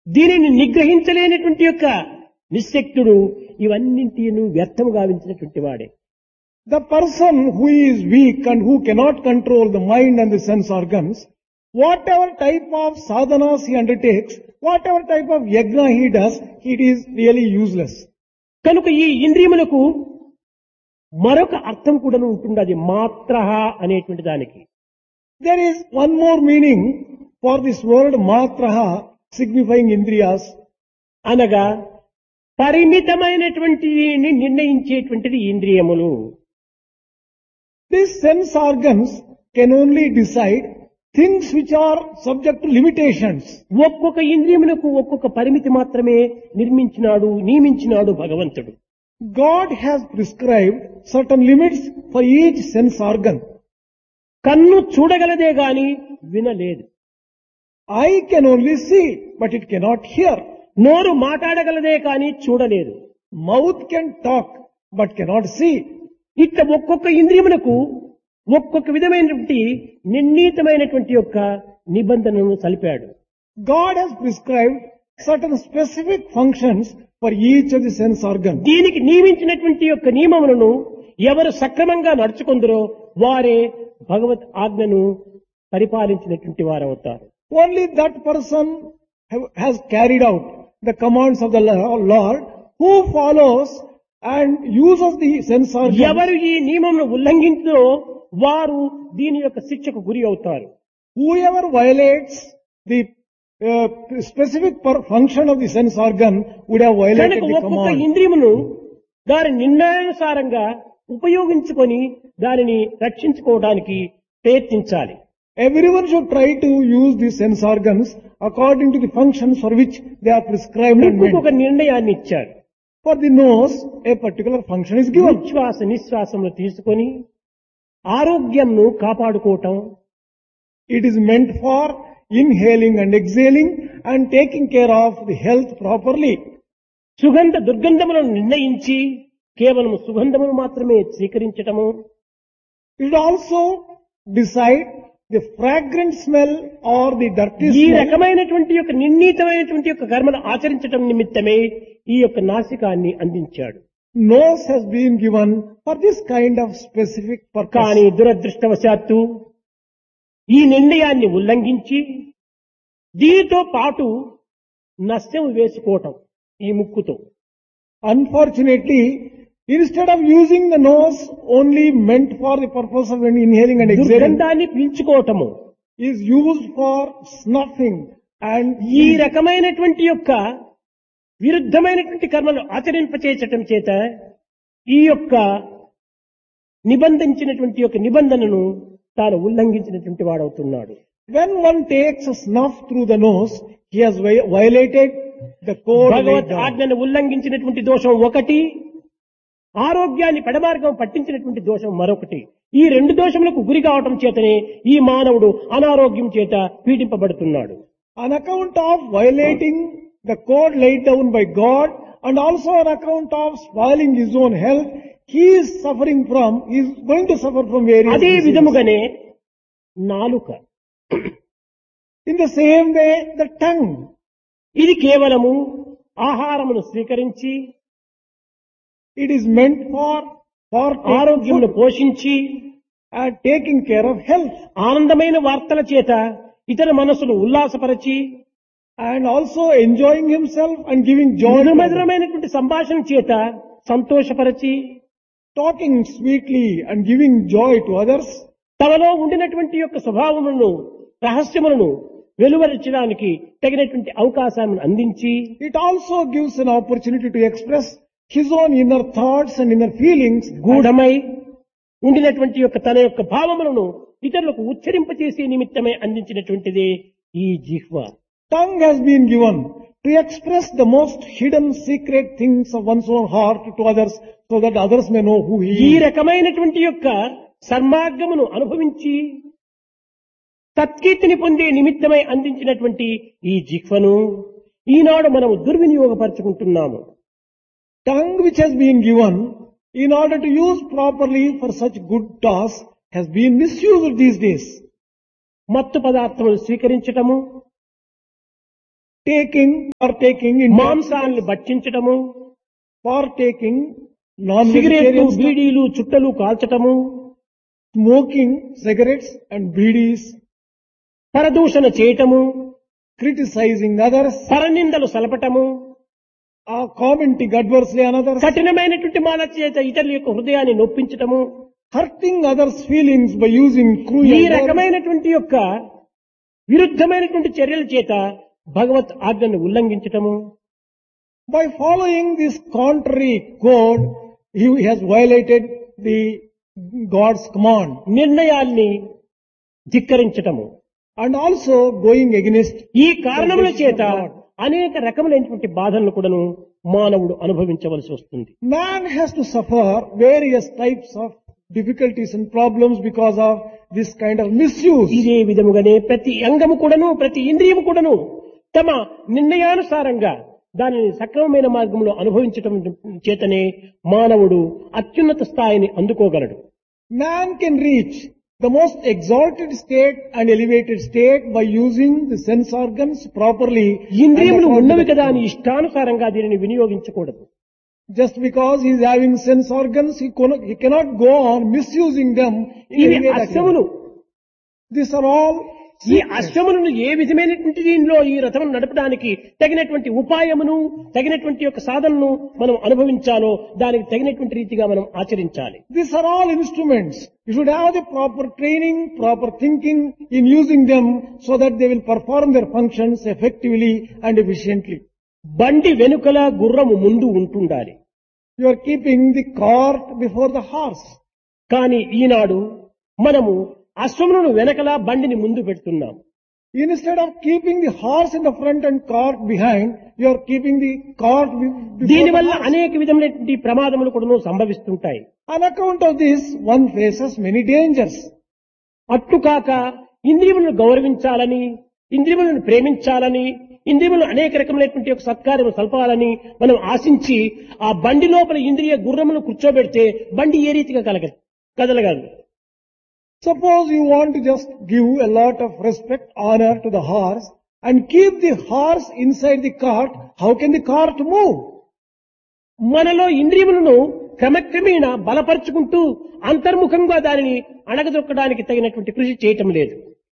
దీనిని నిగ్రహించలేనటువంటి యొక్క నిశ్శక్తుడు ఇవన్నింటిను వ్యర్థము గావించినటువంటి వాడే. The person who is weak and who cannot control the mind and the sense organs, whatever type of sadhanas he undertakes, whatever type of yajna he does, it is really useless. కనుక ఈ ఇంద్రియములకు మరొక అర్థం కూడా ఉంటున్నది, మాత్రః అనేటువంటి దానికి. There is one more meaning for this word matraha, signifying indriyas. అనగా పరిమితమైనటువంటి నిర్ణయించేటువంటిది ఇంద్రియములు. These sense organs can only decide things which are subject to limitations. ఒక్కొక్క ఇంద్రియములకు ఒక్కొక్క పరిమితి మాత్రమే నియమించినాడు భగవంతుడు. God has prescribed certain limits for each sense organ. కన్ను చూడగలదే గాని వినలేదు. Eye can only see, but it cannot hear. నోరు మాట్లాడగలదే కాని చూడలేదు. Mouth can talk, but cannot see. ఇట్లా ఒక్కొక్క ఇంద్రియములకు ఒక్కొక్క విధమైనటువంటి నిర్ణీతమైనటువంటి యొక్క నిబంధనను సలిపాడు. God has prescribed certain specific functions for each of the sense organs. దీనికి నియమించినటువంటి యొక్క నియమములను ఎవరు సక్రమంగా నడుచుకుందరో వారే భగవత్ ఆజ్ఞను పరిపాలించినటువంటి వారవుతారు. Only that person has carried out the commands of the Lord, who follows and uses the sense organs. ఎవరు ఈ నియమమును ఉల్లంఘించో వారు దీని యొక్క శిక్షకు గురి అవుతారు. Whoever violates the specific function of the sense organ would have violated the ఒక్కొక్క command. ఇంద్రియమును దాని నిర్ణయానుసారంగా ఉపయోగించుకొని దానిని రక్షించుకోవడానికి ప్రయత్నించాలి. Everyone should try to use these sense organs according to the functions for which they are prescribed and meant. ఒక నిర్ణయాన్ని ఇచ్చాడు. For the nose, a particular function is given. ఉచ్ఛ్వాస నిశ్వాసములు తీసుకొని ఆరోగ్యంను కాపాడుకోవటం. It is meant for inhaling and exhaling and taking care of the health properly. సుగంధ దుర్గంధములను నిర్ణయించి కేవలం సుగంధమును మాత్రమే స్వీకరించటము. It also decide the fragrant smell or the dirty ఈ smell. రకమైనటువంటి యొక్క నిర్ణీతమైనటువంటి యొక్క కర్మను ఆచరించటం నిమిత్తమే ఈ యొక్క నాసికాన్ని అందించాడు. Nose has been given for this kind of specific purpose. కానీ దురదృష్టవశాత్తు ఈ నిర్ణయాన్ని ఉల్లంఘించి దీనితో పాటు నష్టం వేసుకోవటం ఈ ముక్కుతో. Unfortunately, instead of using the nose only meant for the purpose of inhaling and exhaling, దుర్గంధాన్ని పీల్చుకోవటము is used for snuffing and ఈ రకమైనటువంటి యొక్క విరుద్ధమైనటువంటి కర్మలు ఆచరింపచేయటం చేత ఈ యొక్క నిబంధించినటువంటి యొక్క నిబంధనను తాను ఉల్లంఘించినటువంటి వాడవుతున్నాడు. when one takes a snuff through the nose, he has violated the code laid Bhagwat down. ఆజ్ఞను ఉల్లంఘించినటువంటి దోషం ఒకటి, ఆరోగ్యాన్ని పెడమార్గం పట్టించినటువంటి దోషం మరొకటి. ఈ రెండు దోషములకు గురి కావటం చేతనే ఈ మానవుడు అనారోగ్యం చేత పీడింపబడుతున్నాడు. On account of violating the code laid down by God and also on account of spoiling his own health, he is going to suffer from various అదే diseases. విధముగానే నాలుక, In the same way, the tongue, ఇది కేవలము ఆహారమును స్వీకరించి it is meant for ఆరోగ్యమును పోషించి and taking care of health ఆనందమైన వార్తల చేత ఇతర మనసును ఉల్లాసపరచి and also enjoying himself and giving joy to others. మధురమైనటువంటి సంభాషణ చేత సంతోషపరచి Talking sweetly and giving joy to others, తమలో ఉండినటువంటి యొక్క స్వభావములను రహస్యములను వెలువరించడానికి తగినటువంటి అవకాశాలను అందించి it also gives an opportunity to express his own inner thoughts and inner feelings. గూఢమై ఉండినటువంటి యొక్క తన యొక్క భావములను ఇతరులకు ఉచ్చరింపచేసే నిమిత్తమై అందించినటువంటిదే ఈ జిహ్వ. Tongue has been given to express the most hidden secret things of one's own heart to others so that others may know who he ఈ is. రకమైనటువంటి యొక్క సన్మార్గమును అనుభవించి తత్కీర్తిని పొందే నిమిత్తమై అందించినటువంటి ఈ జిహ్వను ఈనాడు మనము దుర్వినియోగపరుచుకుంటున్నాము. Tongue which has been given in order to use properly for such good tasks has been misused these days. మత్తు పదార్థములు స్వీకరించటము, partaking in మాంసాన్ని భక్షించటము, partaking సిగరెట్లు, non-vegetarian, బీడీలు, చుట్టలు కాల్చటము, smoking cigarettes and bidis, పరదూషణ చేయటము, criticizing others, పరనిందలు సలపటము, commenting adversely on others, కఠినమైనటువంటి మాట చేత ఇతరుల యొక్క హృదయాన్ని నొప్పించటము, hurting others' feelings by using ఈ cruel words. రకమైనటువంటి యొక్క విరుద్ధమైనటువంటి చర్యల చేత భగవత్ ఆజ్ఞను ఉల్లంఘించటము, By following this contrary code, he has violated the God's command, నిర్ణయాల్ని ధిక్కరించటము. and also going against. ఈ కారణముల చేత అనేక రకములైనటువంటి బాధలను కూడాను మానవుడు అనుభవించవలసి వస్తుంది. Man has to suffer various types of difficulties and problems because of this kind of misuse. ఇదే విధముగానే ప్రతి అంగము కూడాను, ప్రతి ఇంద్రియము కూడాను తమ నిర్ణయానుసారంగా దానిని సక్రమమైన మార్గంలో అనుభవించటం చేతనే మానవుడు అత్యున్నత స్థాయిని అందుకోగలడు. Man can reach the most exalted state and elevated state by using the sense organs properly. ఇంద్రియములు ఉన్నవి కదా అని ఇష్టానుసారంగా దీనిని వినియోగించకూడదు. Just because he is having sense organs, he cannot go on misusing them in ఇవి any way that he అశ్వములు. wants. These are all ఈ అశ్వములను ఏ విధమైనటువంటి దీనిలో ఈ రథమును నడపడానికి తగినటువంటి ఉపాయమును, తగినటువంటి యొక్క సాధనను మనం అనుభవించాలో దానికి తగినటువంటి రీతిగా మనం ఆచరించాలి. These are all instruments. You should have the proper training, proper thinking in using them so that they will perform their functions effectively and efficiently. బండి వెనుకల గుర్రము ముందు ఉంటుండాలి. You are keeping the cart before the horse. కానీ ఈనాడు మనము అశ్వములను వెనకల బండిని ముందు పెడుతున్నాం. Instead of keeping the horse in the front and cart behind, you are keeping the cart before దీనివల్ల the horse. అనేక విధమైనటువంటి ప్రమాదములు కూడా సంభవిస్తుంటాయి. On account of this, one faces many dangers. అట్టుకాక ఇంద్రియములను గౌరవించాలని, ఇంద్రియములను ప్రేమించాలని, ఇంద్రియములను అనేక రకమైనటువంటి ఒక సత్కార్యము సల్పాలని మనం ఆశించి ఆ బండి లోపల ఇంద్రియ గుర్రమును కూర్చోబెడితే బండి ఏ రీతిగా కదలగలదు. Suppose you want to just give a lot of respect, honor to the horse and keep the horse inside the cart, how can the cart move? మనలో ఇంద్రియములను క్రమక్రమేణా బలపరుచుకుంటూ అంతర్ముఖంగా దానిని అణగదొక్కడానికి తగినటువంటి కృషి చేయటం లేదు.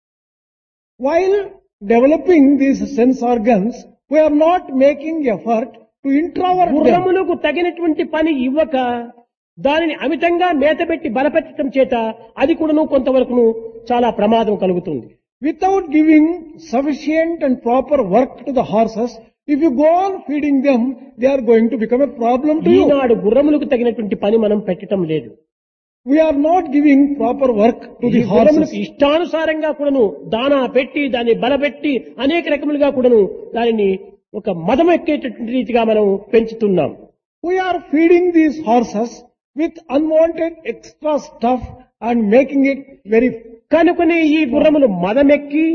While developing these sense organs, we are not making effort to introvert them. గుర్రములకు తగినటువంటి పని ఇవ్వక దానిని అమితంగా మేతబెట్టి బలపెట్టడం చేత అది కూడాను కొంతవరకు చాలా ప్రమాదం కలుగుతుంది. Without giving sufficient and proper work to the horses, if you go on feeding them, they are going to become a problem to you. ఈనాడు గుర్రములకు తగినటువంటి పని మనం పెట్టడం లేదు. We are not giving proper work to ఈ the గుర్రములకు horses. ఇష్టానుసారంగా కూడాను దానా పెట్టి దాన్ని బలపెట్టి అనేక రకములుగా కూడాను దానిని ఒక మదం ఎక్కేటటువంటి రీతిగా మనం పెంచుతున్నాం. We are feeding these horses with unwanted extra stuff and making it very. కనుకనే ఈ గుర్రములు మదమెక్కి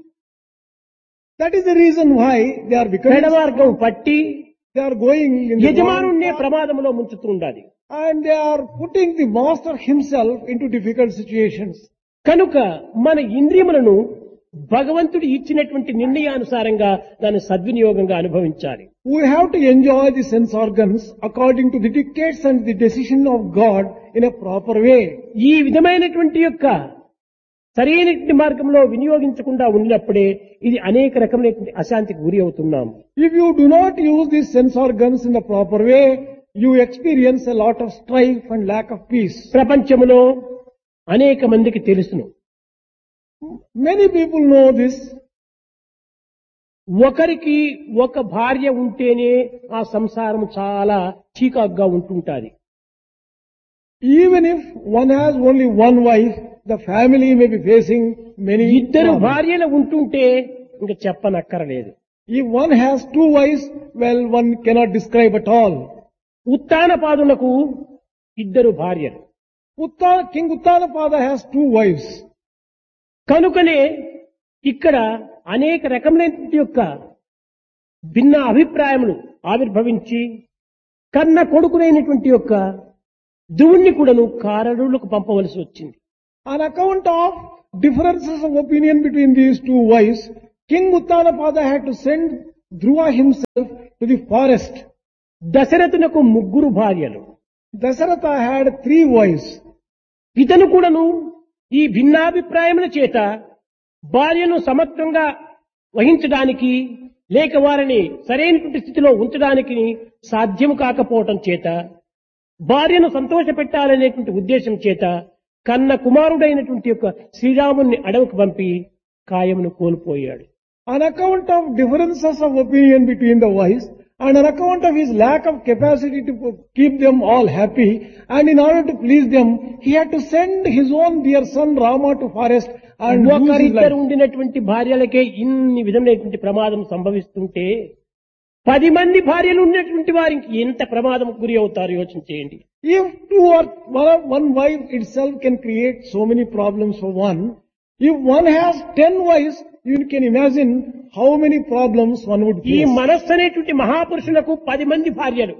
That is the reason why they are becoming. పెడమార్గం పట్టి They are going in the wrong యజమానున్నే path, ప్రమాదంలో ముంచుతూ ఉండాలి. and they are putting the master himself into difficult situations. కనుక మన ఇంద్రియములను భగవంతుడు ఇచ్చినటువంటి నిర్ణయానుసారంగా దాన్ని సద్వినియోగంగా అనుభవించాలి. We have to enjoy the sense organs according to the dictates and the decision of God in a proper way. ఈ విధమైనటువంటి యొక్క సరైనటువంటి మార్గంలో వినియోగించకుండా ఉన్నప్పుడే ఇది అనేక రకమైనటువంటి అశాంతికి గురి అవుతున్నాం. If you do not use these sense organs in the proper way, you experience a lot of strife and lack of peace. ప్రపంచములో అనేక మందికి తెలుసును, Many people know this. ఒకరికి ఒక భార్య ఉంటేనే ఆ సంసారం చాలా చీకాగ్గా ఉంటుంటాది. Even if one has only one wife, the family may be facing many ఇద్దరు problems. భార్యలు ఉంటుంటే ఇంక చెప్పనక్కరలేదు. If one has two wives, well, one cannot describe at all. ఉత్తానపాదులకు ఇద్దరు భార్యలు. King Uttanapada has two wives. కనుకనే ఇక్కడ అనేక రకములైనటువంటి యొక్క భిన్న అభిప్రాయములు ఆవిర్భవించి కన్న కొడుకునైనటువంటి యొక్క ధ్రువుణ్ణి కూడాను కారణులకు పంపవలసి వచ్చింది. On account of differences of opinion between these two wives, King Uttanapada had to send drew himself to the forest. దశరథునకు ముగ్గురు భార్యలు. Dasaratha had 3 wives. ఇతను కూడాను ఈ భిన్నాభిప్రాయముల చేత భార్యను సమత్వంగా వహించడానికి లేక వారిని సరైనటువంటి స్థితిలో ఉంచడానికి సాధ్యము కాకపోవటం చేత భార్యను సంతోషపెట్టాలనేటువంటి ఉద్దేశం చేత కన్న కుమారుడైనటువంటి యొక్క శ్రీరాముని అడవికి పంపి కాయమును కోల్పోయాడు. On account of differences of opinion between the wives and on account of his lack of capacity to keep them all happy, and in order to please them, he had to send his own dear son Rama to forest and lose his ఒకరిద్దరు life. ఉండినటువంటి భార్యలకే ఇన్ని విధమైనటువంటి ప్రమాదం సంభవిస్తుంటే 10 మంది భార్యలు ఉన్నటువంటి వారికి ఎంత ప్రమాదం గురి అవుతారు యోచన చేయండి. If one wife itself can create so many problems for one, if one has 10 wives, you can imagine how many problems one would ఈ face. మనస్సు అనేటువంటి మహాపురుషులకు 10 మంది భార్యలు.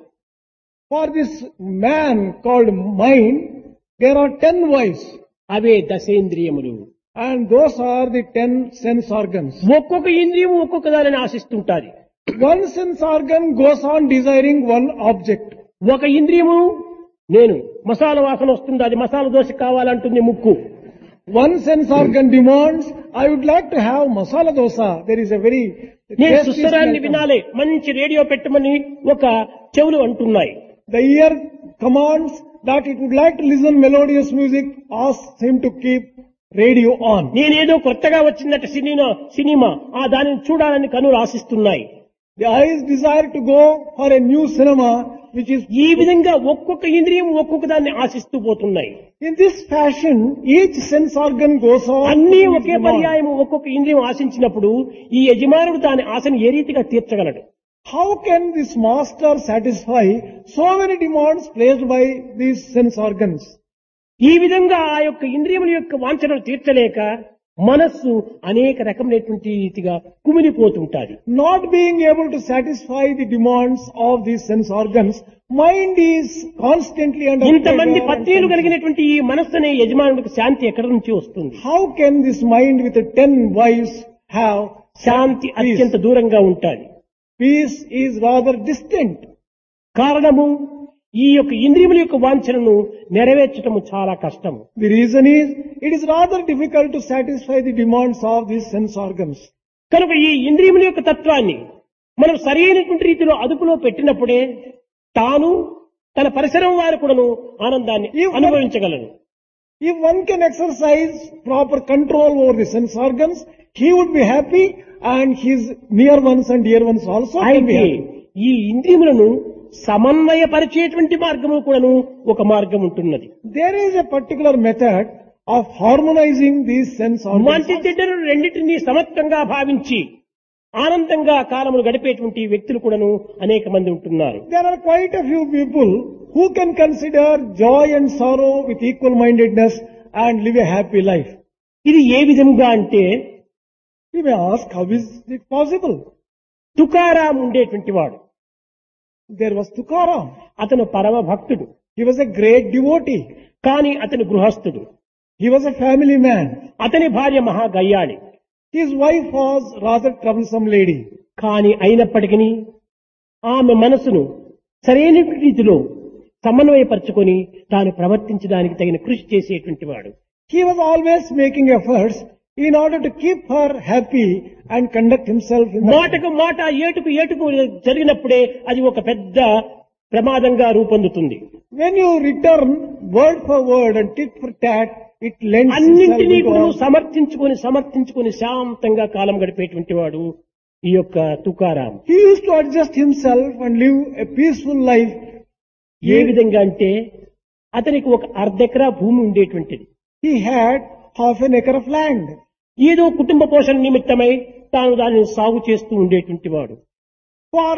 For this man called mind, there are 10 wives, away దశేంద్రియములు. and those are the 10 sense organs. ఒక్కొక్క ఇంద్రియం ఒక్కొక్క దానిని ఆశిస్తుంటాది. One sense organ goes on desiring one object. ఒక ఇంద్రియము నేను మసాలా వాసన వస్తుంది, అది మసాలా దోశ కావాలంటుంది ముక్కు. One sense organ demands, I would like to have masala dosa. There is a very నేను tasty సుస్వరాన్ని smell. వినాలి, మంచి రేడియో పెట్టమని ఒక చెవులు అంటున్నాయి. The ear commands that it would like to listen melodious music, asks him to keep radio on. నేనేదో కొత్తగా వచ్చిందట సినిమా ఆ దానిని చూడాలని కనులు ఆశిస్తున్నాయి. The eyes desire to go for a new cinema, which is ఈ విధంగా ఒక్కొక్క ఇంద్రియం ఒక్కొక్క దాన్ని ఆశిస్తూ పోతున్నాయి. in this fashion. Each sense organ goes on. అన్నీ to its ఒకే demand. పర్యాయం ఒక్కొక్క ఇంద్రియం ఆశించినప్పుడు ఈ యజమానుడు దాని ఆశను ఏ రీతిగా తీర్చగలడు? How can this master satisfy so many demands placed by these sense organs? ఈ విధంగా ఆ యొక్క ఇంద్రియముల యొక్క వాంఛనలు తీర్చలేక మనస్సు అనేక రకమైనటువంటి రీతిగా కుమిలిపోతుంటాది. Not being able to satisfy the demands of these sense organs, mind is constantly under ఇంతమంది pressure and పత్నులు tension. కలిగినటువంటి ఈ మనస్సు అనే యజమానుడికి శాంతి ఎక్కడి నుంచి వస్తుంది? How can this mind with the 10 wives have Shanti peace? అత్యంత దూరంగా ఉంటాది. Peace is rather distant. కారణము ఈ యొక్క ఇంద్రియముల యొక్క వాంఛనను నెరవేర్చటము చాలా కష్టము. The reason is, it is rather difficult to satisfy the demands of these sense organs. కనుక ఈ ఇంద్రియముల యొక్క తత్వాన్ని మనం సరైనటువంటి రీతిలో అదుపులో పెట్టినప్పుడే తాను తన పరిసరం వారు కూడాను ఆనందాన్ని అనుభవించగలరు. If one can exercise proper control over the sense organs, he would be happy and his near ones and dear ones also can be అయితే happy. ఈ ఇంద్రియములను సమన్వయపరిచేటువంటి మార్గము కూడాను ఒక మార్గం ఉంటున్నది. There is a particular method of harmonizing these sense organs. మంచి చెడ్డలు రెండింటినీ సమత్వంగా భావించి ఆనందంగా కాలములు గడిపేటువంటి వ్యక్తులు కూడాను అనేక మంది ఉంటున్నారు. There are quite a few people who can consider joy and sorrow with equal mindedness and live a happy life. ఇది ఏ విధంగా అంటే You may ask, how is it possible? Tukaram ఉండేటువంటి వాడు. There was Tukaram. అతను పరమ భక్తుడు, He was a great devotee. కానీ అతను గృహస్థుడు. He was a family man. అతని భార్య మహా గయ్యాళి. His wife was rather troublesome lady. కానీ అయినప్పటికీ ఆమె మనసును సరైన రీతిలో సమన్వయపరచుకొని తాను ప్రవర్తించడానికి తగిన కృషి చేసేటువంటి వాడు. He was always making efforts in order to keep her happy and conduct himself in that. మాటకు మాట ఏటుకు ఏటుకు జరిగినప్పుడే అది ఒక పెద్ద ప్రమాదంగా రూపొందుతుంది. When you return word for word and tit for tat, it lends itself అన్నింటినీ into కూడా all. సమర్థించుకొని శాంతంగా కాలం గడిపేటువంటి వాడు ఈ యొక్క Tukaram. He used to adjust himself and live a peaceful life. ఏ విధంగా అంటే అతనికి ఒక అర్ధెకరా భూమి ఉండేటువంటిది. He had half an acre of land. ఏదో కుటుంబ పోషణ నిమిత్తమై తాను దానిని సాగు చేస్తూ ఉండేటువంటి వాడు. For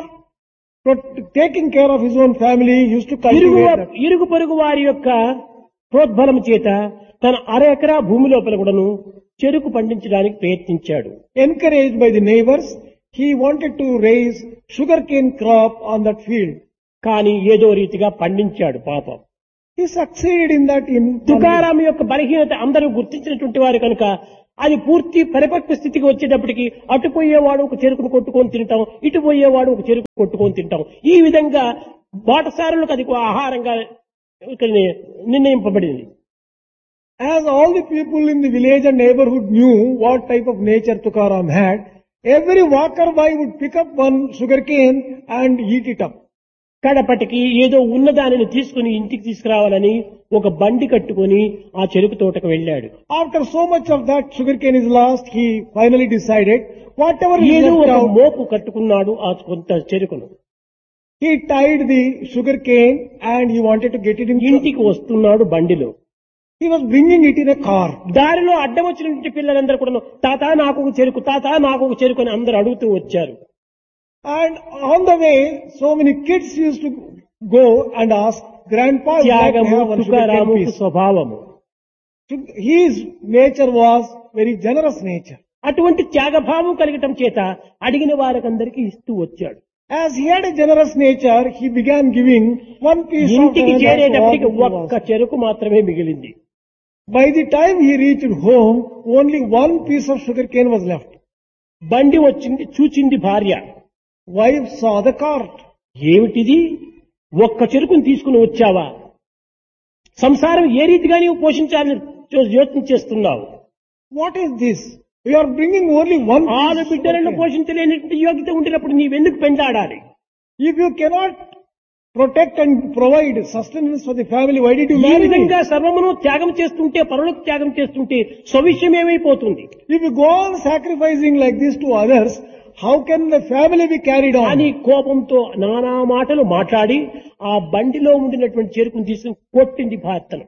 taking care of his own family, he used to cultivate that. ఇరుగు పొరుగు వారి యొక్క ప్రోద్బలం చేత తన అర ఎకరా భూమి లోపల కూడాను చెరుకు పండించడానికి ప్రయత్నించాడు. Encouraged by the neighbors, he wanted to raise sugarcane crop on that field. కానీ ఏదో రీతిగా పండించాడు పాపం. He succeeded in that. Tukaram యొక్క బలహీనత అందరూ గుర్తించినటువంటి వారు కనుక అది పూర్తి పరిపక్వ స్థితికి వచ్చేటప్పటికి అటు పోయేవాడు ఒక చెరుకును కొట్టుకొని తింటాం, ఇటు పోయేవాడు ఒక చెరుకు కొట్టుకొని తింటాం. ఈ విధంగా బాటసారులకు అది ఒక ఆహారంగా ఇక్కడ నిర్ణయింపబడింది. As all the people in the village and neighborhood knew what type of nature Tukaram had, every walker by would pick up one sugarcane and eat it up. కడపటికి ఏదో ఉన్నదానిని తీసుకుని ఇంటికి తీసుకురావాలని ఒక బండి కట్టుకొని ఆ చెరుకు తోటకు వెళ్ళాడు. After so much of that sugarcane is lost, he finally decided whatever is ఏదో left ఒక out, మోపు కట్టుకున్నాడు ఆ కొంత చెరుకును. he tied the sugarcane and he wanted to get it in. ఇంటికి వస్తున్నాడు బండిలో. He was bringing it in a car. దారిలో అడ్డం వచ్చిన పిల్లలందరూ కూడా తాత నాకు ఒక చెరుకు, తాత నాకు ఒక చెరుకు అని అందరూ అడుగుతూ వచ్చారు. And on the way, so many kids used to go and ask, Grandpa, would you like to త్యాగము have one sugarcane తుకారాముకు piece? స్వభావము. His nature was very generous nature. అటువంటి త్యాగభావం కలగటం చేత అడిగిన వారికందరికీ ఇస్తూ వచ్చాడు. As he had a generous nature, he began giving one piece of ఇంటికి land to all చేరేటప్పటికి the ఒక్క people. చెరుకు మాత్రమే మిగిలింది. By the time he reached home, only one piece of sugarcane was left. బండి వచ్చింది, చూచింది భార్య. Wife saw the cart. ఏమిటిది, ఒక్క చెరుకుని తీసుకుని వచ్చావా? సంసారం ఏ రీతిగా నీవు పోషించాలని యోచన చేస్తున్నావు? What is this? We are bringing only one ఆరు piece. బిడ్డలను sugarcane. పోషించలేనటువంటి యోగ్యత ఉండినప్పుడు నీవెందుకు పెండాడాలి? If you cannot protect and provide sustenance for the family, why did you ఈ marry me? విధంగా సర్వమును త్యాగం చేస్తుంటే, పరులకు త్యాగం చేస్తుంటే స్వవిషయం ఏమైపోతుంది If you go on sacrificing like this to others, how can the family be carried అని on? కోపంతో నానా మాటలు మాట్లాడి ఆ బండిలో ఉండినటువంటి చెరుకును తీసుకుని కొట్టింది భర్తను.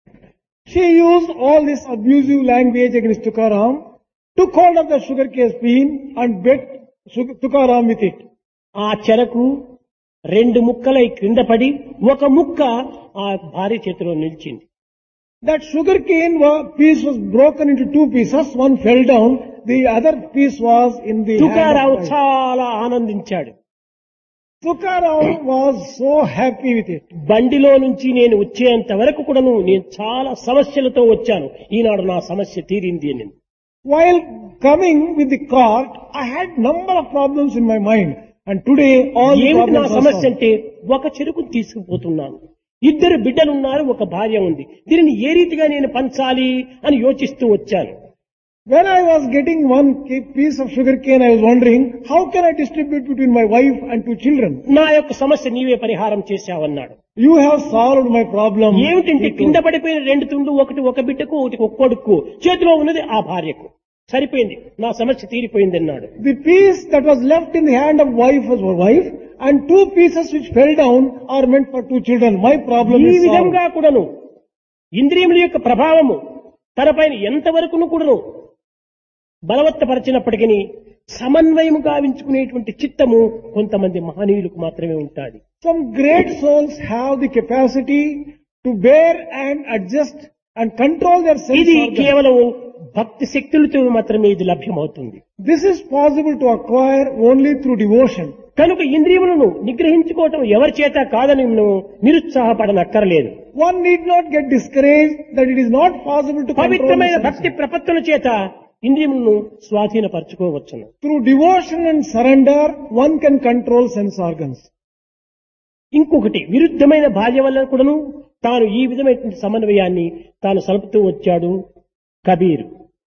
She used all this abusive language against Tukaram, took hold of the sugarcane bean and beat Tukaram with it. ఆ చెరకు రెండు ముక్కలై క్రింద పడి ఒక ముక్క ఆ భార్య చేతిలో నిలిచింది. That sugarcane piece was broken into two pieces. One fell down, the other piece was in the hand తుకారావు of wife. చాలా ఆనందించాడు. Tukaram was so happy with it. బండిలో నుంచి నేను వచ్చేంత వరకు కూడాను నేను చాలా సమస్యలతో వచ్చాను, ఈనాడు నా సమస్య తీరింది అని. While coming with the cart, I had number of problems in my mind. And today all the ఏమిటి నా problems are సమస్య solved. అంటే, ఒక చెరుకును తీసుకుపోతున్నాను, ఇద్దరు బిడ్డలున్నారు, ఒక భార్య ఉంది, దీనిని ఏ రీతిగా నేను పంచాలి అని యోచిస్తూ వచ్చాను. When I was getting one piece of sugarcane, I was wondering, how can I distribute between my wife and two children? నా యొక్క సమస్య నీవే పరిహారం చేశావన్నాడు. You have solved my problem. ఏమిటంటే he told. కింద పడిపోయిన రెండు తుండు, ఒకటి ఒక బిడ్డకు, ఒకటి ఒక కొడుకు, చేతిలో ఉన్నది ఆ భార్యకు. సరిపోయింది, నా సమస్య తీరిపోయింది అన్నాడు. The piece that was left in the hand of wife was for wife, and two pieces which fell down are meant for two children. My problem ఈ is solved. విధంగా కూడాను ఇంద్రియముల యొక్క ప్రభావము తనపైన ఎంతవరకును కూడాను బలవత్తపరిచినప్పటికీ సమన్వయం గావించుకునేటువంటి చిత్తము కొంతమంది మహనీయులకు మాత్రమే ఉంటుంది. Some great souls have the capacity to bear and adjust and control their sense ఇది organs. కేవలం భక్తి శక్తులతో మాత్రమే ఇది లభ్యమవుతుంది. This is possible to acquire only through devotion. కనుక ఇంద్రియములను నిగ్రహించుకోవటం ఎవరి చేత కాదని నువ్వు నిరుత్సాహపడనక్కర్లేదు. One need not get discouraged that it is not possible to control the పవిత్రమైన senses. భక్తి ప్రపత్తుల చేత ఇంద్రియములను స్వాధీనపరచుకోవచ్చును. Through devotion and surrender, one can control sense organs. ఇంకొకటి, విరుద్ధమైన భార్య వల్ల కూడాను తాను ఈ విధమైనటువంటి సమన్వయాన్ని తాను సలుపుతూ వచ్చాడు Kabir.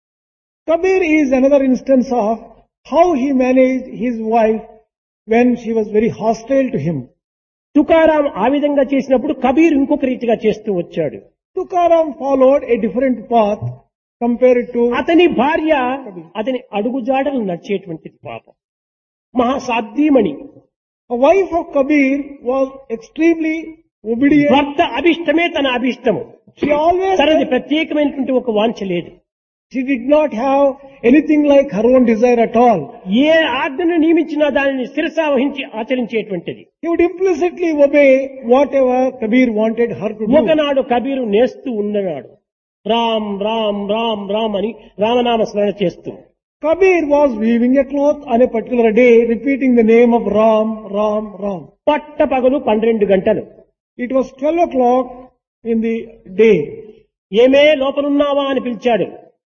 Kabir is another instance of how he managed his wife when she was very hostile to him. Tukaram ఆ విధంగా చేసినప్పుడు కబీర్ ఇంకొక రీతిగా చేస్తూ వచ్చాడు. Tukaram followed a different path compared to అతని భార్య అతని అడుగుజాడలు నడిచేటువంటిది పాపం, మహాసాధ్యమణి. a wife of Kabir was extremely obedient. భర్త అభిష్టమే తన అభిష్టము, She always తనది ప్రత్యేకమైనటువంటి ఒక వాంఛ లేదు. she did not have anything like her own desire at all. ఏ ఆజ్ఞను నియమించినా దానిని శిరసావహించి ఆచరించేటువంటిది. He would implicitly obey whatever Kabir wanted her to do. ఒకనాడు కబీరు నేస్తూ ఉన్ననాడు, రామ్ రామ్ రామ్ రామ్ అని రామనామ స్మరణ చేస్తూ. Kabir was weaving a cloth on a particular day, repeating the name of Ram, Ram, Ram. పట్ట పగలు 12 గంటలు. It was 12 o'clock in the day. ఏమే లోపలున్నావా అని పిలిచాడు.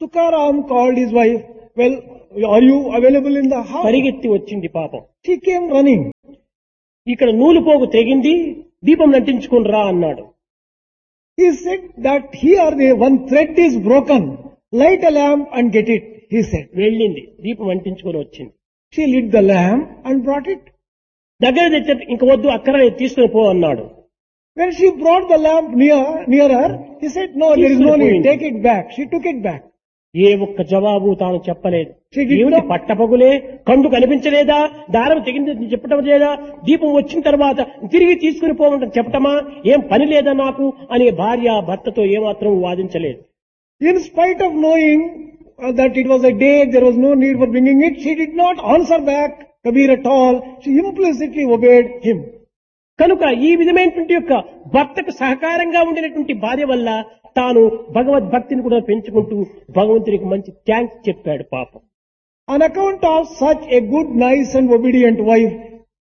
Tukaram called his wife, well, are you available in the house? పరిగెత్తి వచ్చింది పాపం. She came running. ఇక్కడ నూలు పోగు తెగింది, దీపం నంటించుకుని రా అన్నాడు. He said that here the one thread is broken. Light a lamp and get it, he said. వెళ్ళింది, దీపం అంటించుకొని వచ్చింది. She lit the lamp and brought it. దగ్గర తెచ్చ ఇంక వద్దు, అక్కడ తీసుకుని పో అన్నాడు. When she brought the lamp nearer, he said, no, there is no need, take it back. She took it back. ఏ ఒక్క జవాబు తాను చెప్పలేదు. She did ఏమిటి not- పట్టపగులే, కండు కనిపించలేదా, దారం తెగింది చెప్పటం లేదా, దీపం వచ్చిన తర్వాత తిరిగి తీసుకుని పోవడం చెప్పటమా, ఏం పని లేదా నాకు అనే భార్య భర్తతో ఏమాత్రం వాదించలేదు. In spite of knowing that it was a day, there was no need for bringing it, she did not answer back Kabir at all. She implicitly obeyed him. కనుక ఈ విధమైనటువంటి యొక్క భర్తకు సహకారంగా ఉండినటువంటి భార్య వల్ల తాను భగవద్భక్తిని కూడా పెంచుకుంటూ భగవంతునికి మంచి థ్యాంక్స్ చెప్పాడు పాపం. On account of such a good, nice and obedient wife,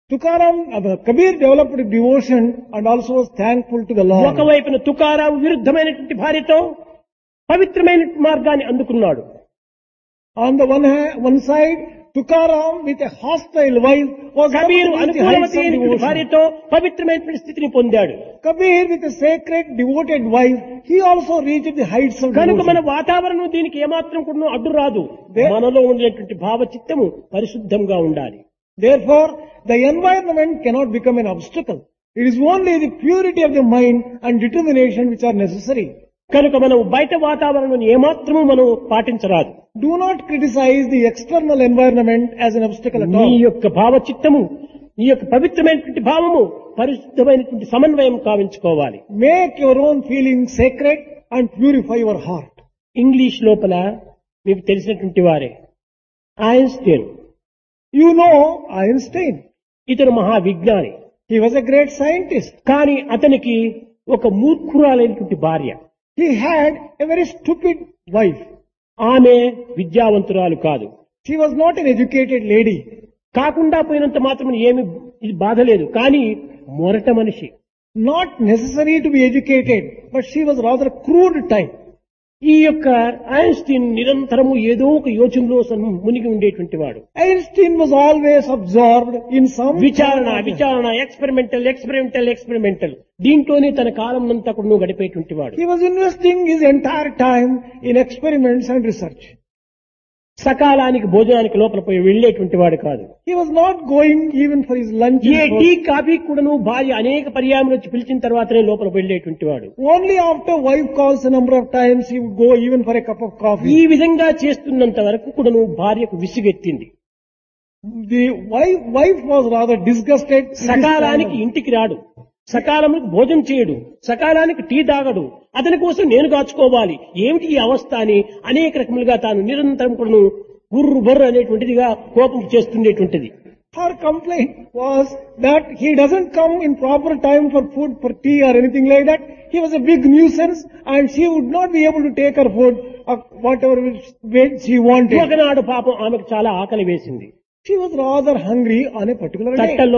Kabir developed devotion and also was thankful to the Lord. ఒకవైపున తుకారాం విరుద్ధమైనటువంటి భార్యతో పవిత్రమైన మార్గాన్ని అందుకున్నాడు. On the one side, Tukaram with a hostile wife was Kabir able to reach the heights Anukulavati of అయినటువంటి devotion. భార్యతో పవిత్రమైనటువంటి స్థితిని పొందాడు. Kabir with a sacred, devoted wife, he also reached the heights of కనుక మన devotion. వాతావరణం దీనికి ఏమాత్రం కూడా అడ్డు రాదు. There- మనలో ఉండేటువంటి భావచిత్తము పరిశుద్ధంగా ఉండాలి. Therefore, the environment cannot become an obstacle. It is only the purity of the mind and determination which are necessary. కనుక మనం బయట వాతావరణం ఏమాత్రము మనం పాటించరాదు. Do not criticize the external environment as an obstacle at నీ all. యొక్క భావచిత్తము, నీ యొక్క పవిత్రమైనటువంటి భావము పరిశుద్ధమైనటువంటి సమన్వయం కావించుకోవాలి. Make your own feelings sacred and purify your heart. English లోపల మీకు తెలిసినటువంటి వారే ఐన్స్టీన్. You know Einstein. ఇతను మహా విజ్ఞాని. He was a great scientist. కానీ అతనికి ఒక మూర్ఖురాలైనటువంటి భార్య. He had a very stupid wife. ఆమె విద్యావంతురాలు కాదు. She was not an educated lady. కాకుండా పోయినంత మాత్రం ఏమి ఇది బాధ లేదు, కానీ మొరట మనిషి. Not necessary to be educated, but she was rather crude type. ఈ యొక్క ఐన్స్టీన్ నిరంతరము ఏదో ఒక యోచనలో మునిగి ఉండేటువంటి వాడు. Einstein was always absorbed in some విచారణ ఎక్స్పెరిమెంటల్ దీంట్లోనే తన కాలం అంతా కూడా గడిపేటువంటి వాడు. He was investing his entire time in experiments and research. సకాలానికి భోజనానికి లోపల పోయి వెళ్లేటువంటి వాడు కాదు. He was not going even for his lunch. A tea coffee కూడాను భార్య అనేక పర్యాయములు వచ్చి పిలిచిన తర్వాతనే లోపల వెళ్లేటువంటి వాడు. Only after wife calls a number of times he would go even for a cup of ఈ coffee. విధంగా చేస్తున్నంత వరకు కూడాను భార్యకు విసుగెత్తింది. The wife was rather disgusted. సకాలానికి ఇంటికి రాడు, సకాలానికి భోజనం చేయడు, సకాలానికి టీ తాగడు, అతని కోసం నేను కాచుకోవాలి, ఏమిటి ఈ అవస్థ అని అనేక రకములుగా తాను నిరంతరం కూడా గుర్రు బర్రు అనేటువంటిదిగా కోపం చేస్తుండేటువంటిది. Her complaint was that he doesn't come in proper time for food, for tea or anything like that. He was a big nuisance and she would not be able to take her food or whatever which she wanted. ఒకనాడు పాపం ఆమెకు చాలా ఆకలి వేసింది. She was rather hungry on a particular day. తట్టలో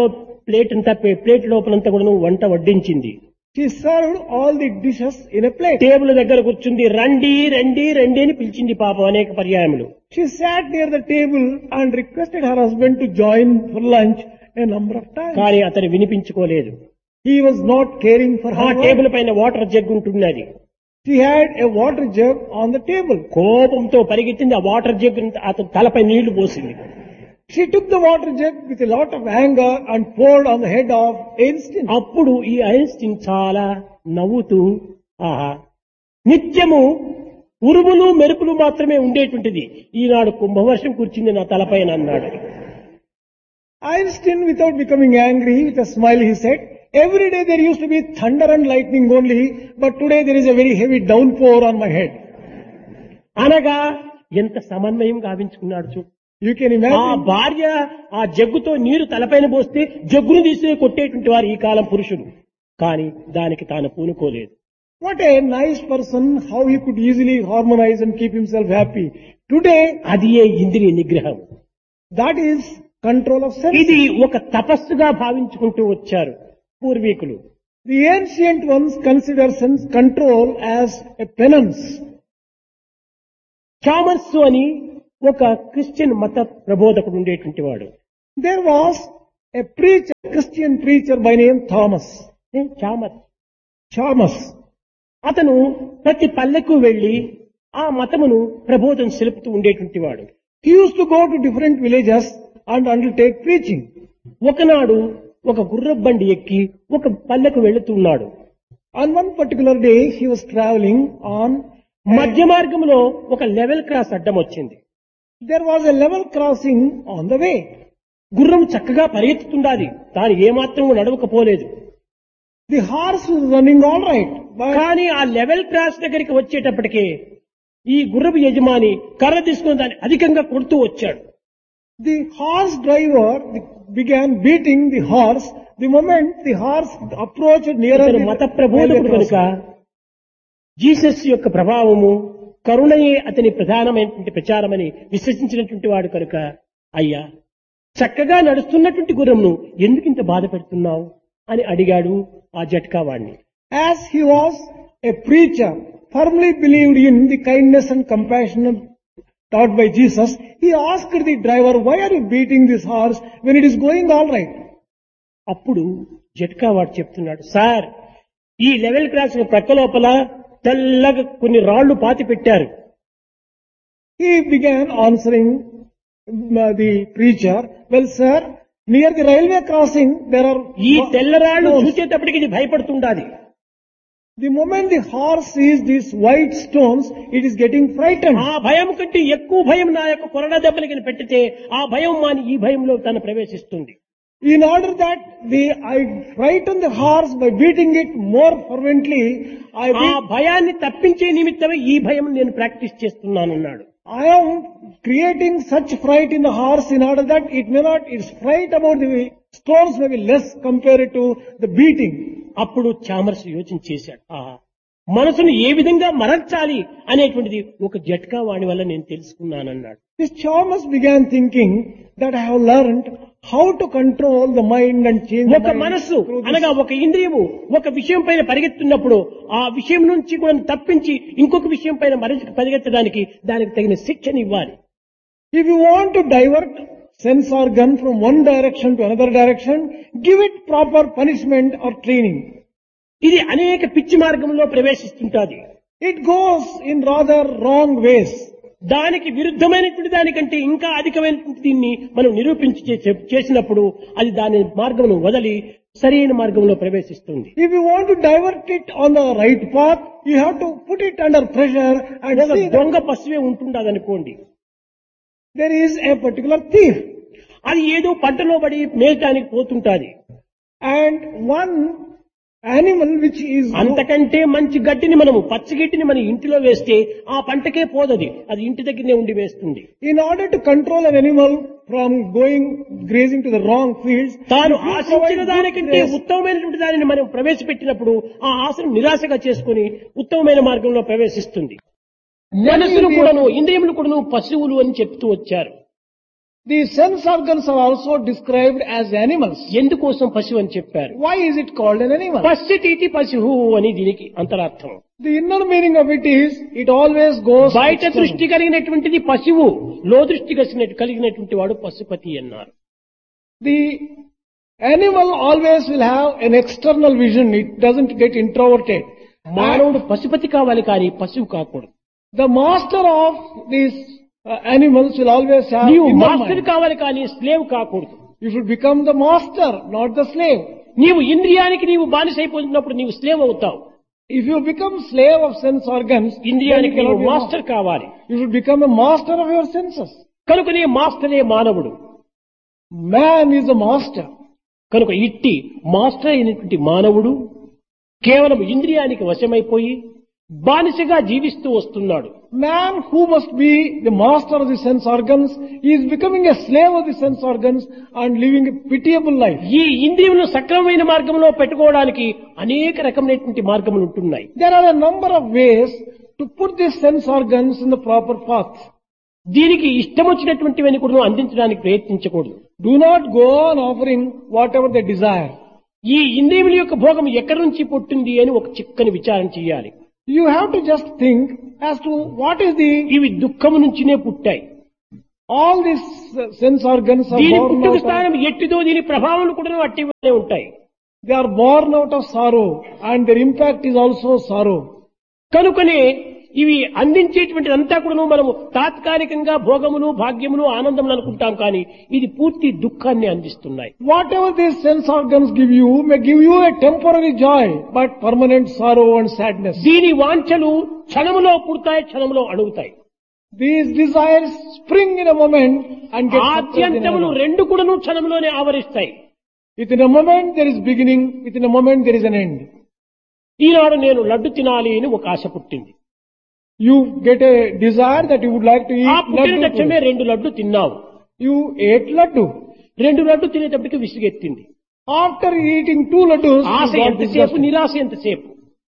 plate లోపలంతా కూడా వంట వడ్డించింది. She served all the dishes in a plate. Table దగ్గర కూర్చుంది. రండి రండి రండి అని పిలిచింది పాపం అనేక పర్యాయములు. She sat near the table and requested her husband to join for lunch a number of times. కానీ అతను వినిపించుకోలేదు. He was not caring for ఆ her. టేబుల్ పైన వాటర్ జగ్ ఉంటున్నది. She had a water jug on the table. కోపంతో పరిగెత్తింది. ఆ water jug అతని తలపై నీళ్లు పోసింది. She took the water jug with a lot of anger and poured on the head of Einstein. అప్పుడు ఈ ఐన్స్టీన్ చాలా నవ్వుతూ, ఆహా, నిత్యము ఉరుములు మెరుపులు మాత్రమే ఉండేటువంటిది, ఈనాడు కుంభవర్షం కూర్చుంది నా తలపైన అన్నాడు. Einstein, without becoming angry, with a smile, he said, every day there used to be thunder and lightning only, but today there is a very heavy downpour on my head. అనగా ఎంత సమన్వయం గావించుకున్నాడు చూడు. You can ఆ imagine. భార్య ఆ జగ్గుతో నీరు తలపైన పోస్తే జగ్గును తీసి కొట్టేటువంటి వారు ఈ కాలం పురుషుడు. కానీ దానికి తాను పూనుకోలేదు. What a nice person, how he could easily harmonize and keep himself happy. Today, అది ఏ ఇంద్రియ నిగ్రహం. that is control of sense. ఇది ఒక తపస్సుగా భావించుకుంటూ వచ్చారు పూర్వీకులు. The ancient ones consider sense control as a penance. Chalmers అని ఒక క్రిస్టియన్ మత ప్రబోధకుడు ఉండేటువంటి వాడు. There was a preacher, Christian preacher by name Thomas. Chalmers. అతను ప్రతి పల్లెకు వెళ్లి ఆ మతమును ప్రబోధం తెలుపుతూ ఉండేటువంటి వాడు. He used to go to different villages and undertake preaching. ఒకనాడు ఒక గుర్రబండి ఎక్కి ఒక పల్లెకు వెళుతున్నాడు. On one particular day, he was traveling on. మధ్య మార్గంలో ఒక లెవెల్ క్రాస్ అడ్డం వచ్చింది. There was a level crossing on the way. గుర్రం చక్కగా పరిగెత్తుతుండాలి, తాను ఏమాత్రం నడవకపోలేదు. The horse was running all right, but కానీ ఆ లెవెల్ క్రాస్ దగ్గరికి వచ్చేటప్పటికే ఈ గుర్రపు యజమాని కర్ర తీసుకుని దాన్ని అధికంగా కొడుతూ వచ్చాడు. the horse driver began beating the horse the moment the horse approached nearer ఇతను the మత ప్రబోధకుడు railway కనుక crossing. జీసస్ యొక్క ప్రభావము కరుణయే అతని ప్రధానమైనటువంటి ప్రచారమని విశ్వసించినటువంటి వాడు కనుక, అయ్యా చక్కగా నడుస్తున్నటువంటి గుర్రంను ఎందుకింత బాధ పెడుతున్నావు అని అడిగాడు ఆ జట్కా వాడిని. As he was a preacher, firmly believed in the kindness and compassion taught by Jesus, he asked the driver, why are you beating this horse when it is going all right? అప్పుడు జట్కా వాడు చెప్తున్నాడు, sir ఈ level cross ప్రక్క లోపల తెల్లగా కొన్ని రాళ్లు పాతి పెట్టారు. He began answering the preacher, well sir, near the railway crossing there are ఈ తెల్ల రాళ్లు stones. చూసేటప్పటికి ఇది భయపడుతుండాలి. The moment the horse sees these white stones, it is getting frightened. ఆ భయం కంటే ఎక్కువ భయం నా యొక్క కొరడా దెబ్బలకి పెట్టితే ఆ భయం మాని ఈ భయంలో తను ప్రవేశిస్తుంది. In order that I frighten the horse by beating it more fervently, ఆ భయాన్ని తప్పించే నిమిత్తమే ఈ భయం నేను practice చేస్తున్నానన్నాడు. I am creating such fright in the horse in order that its fright about the stones may be less compared to the beating. అప్పుడు Chalmers యోచన చేశాడు, మనసును ఏ విధంగా మరల్చాలి అనేటువంటిది ఒక జట్కా వాణి వల్ల నేను తెలుసుకున్నానన్నాడు. This Chalmers began thinking that I have learned how to control the mind and change the ఒక mind మనస్సు through this. అనగా ఒక ఇంద్రియము ఒక విషయం పైన పరిగెత్తున్నప్పుడు ఆ విషయం నుంచి కూడా తప్పించి ఇంకొక విషయం పైన పరిగెత్తడానికి దానికి తగిన శిక్షణ ఇవ్వాలి. If you want to divert sense organ from one direction to another direction, give it proper punishment or training. ఇది అనేక పిచ్చి మార్గంలో ప్రవేశిస్తుంటాది. It goes in rather wrong ways. దానికి విరుద్ధమైనటువంటి దానికంటే ఇంకా అధికమైనటువంటి దీన్ని మనం నిరూపించి చేసినప్పుడు అది దాని మార్గమును వదిలి సరైన మార్గంలో ప్రవేశిస్తుంది. If you want to divert it on the right path, you have to put it under pressure and ఒక see that దొంగ పశువే ఉంటుండదనుకోండి, there is a particular thief అది ఏదో పంటలో పడి మేయటానికి పోతుంటాది. and one animal which is అంతకంటే మంచి గడ్డిని మనము పచ్చిగడ్డిని మన ఇంటిలో వేస్తే ఆ పంటకే పోదది, అది ఇంటి దగ్గరనే ఉండి వేస్తుంది. in order to control an animal from going grazing to the wrong fields, తాను if you ఆశించిన provide దానికంటే good grass, ఉత్తమమైనటువంటి దానిని మనం ప్రవేశపెట్టినప్పుడు ఆ ఆశను నిరాశగా చేసుకుని ఉత్తమమైన మార్గంలో ప్రవేశిస్తుంది. మనసును కూడాను ఇంద్రియములు కూడాను పశువులు అని చెప్తూ వచ్చారు. the sense organs are also described as animals. ఎందుకోసం పశువు అని చెప్పారు? Why is it called an animal? పశ్చితీతి పశువు అని దీనికి అంతరార్థం. The inner meaning of it is, it always goes బయట external. దృష్టి కలిగినటువంటిది పశువు, లో దృష్టి కలిగినటువంటి వాడు పశుపతి అన్నారు. The animal always will have an external vision. It doesn't get introverted. మానవుడు పశుపతి కావాలి కానీ పశువు కాకూడదు. The master of these animals will always have నీవు inner మాస్టర్ mind. కావాలి కానీ స్లేవ్ కాకూడదు. You should become the master, not the slave. నీవు ఇంద్రియానికి నీవు బానిసైపోతున్నప్పుడు నీవు స్లేవ్ అవుతావు. If you become slave of sense organs, then you ఇంద్రియానికి cannot నీవు be a master master. కావాలి. You should become a master of your senses. కనుకనే మాస్టరే మానవుడు. Man is a master. కనుక ఇట్టి మాస్టర్ అయినటువంటి మానవుడు కేవలం ఇంద్రియానికి వశమైపోయి బానిసగా జీవిస్తూ వస్తున్నాడు. Man who must be the master of the sense organs is becoming a slave of the sense organs and living a pitiable life. ఈ ఇంద్రియములను సక్రమమైన మార్గంలో పెట్టుకోవడానికి అనేక రకమైనటువంటి మార్గములు ఉంటున్నాయి. There are a number of ways to put these sense organs in the proper path. దీనికి ఇష్టం వచ్చినటువంటివన్నీ కూడా అందించడానికి ప్రయత్నించకూడదు. Do not go on offering whatever they desire. ఈ ఇంద్రియముల యొక్క భోగం ఎక్కడి నుంచి పుట్టింది అని ఒక చిక్కని విచారణ చేయాలి. You have to just think as to what is the, ఇవి దుఃఖము నుంచినే పుట్టాయి. all these sense organs are దీని born పుట్టుక out of, స్థానం ఎట్టిదో దీని ప్రభావం కూడా అట్టివే ఉంటాయి. they are born out of sorrow and their impact is also sorrow. కనుకనే ఇవి అందించేటువంటి అంతా కూడా మనము తాత్కాలికంగా భోగములు భాగ్యములు ఆనందములు అనుకుంటాం, కానీ ఇది పూర్తి దుఃఖాన్ని అందిస్తున్నాయి. Whatever these sense organs give you may give you a temporary joy, but permanent sorrow and sadness. దీని వాంఛలు క్షణములో పుడతాయి, క్షణములో అణుగుతాయి. These desires spring in a moment and get suppressed in ఆద్యంతములు another. రెండు కూడాను క్షణంలోనే ఆవరిస్తాయి. Within a moment there is beginning, within a moment there is an end. ఈనాడు నేను లడ్డు తినాలి అని ఒక ఆశ పుట్టింది. You get a desire that you would like to ఆ eat పుట్టిన laddu. తక్షణమే 2 లడ్డు తిన్నావు. You ate laddu. 2 laddu తినేటప్పటికి విసుగెత్తింది. After eating 2 laddus, Asha you got ఎంతసేపు, disgusted. నిరాశ ఎంతసేపు,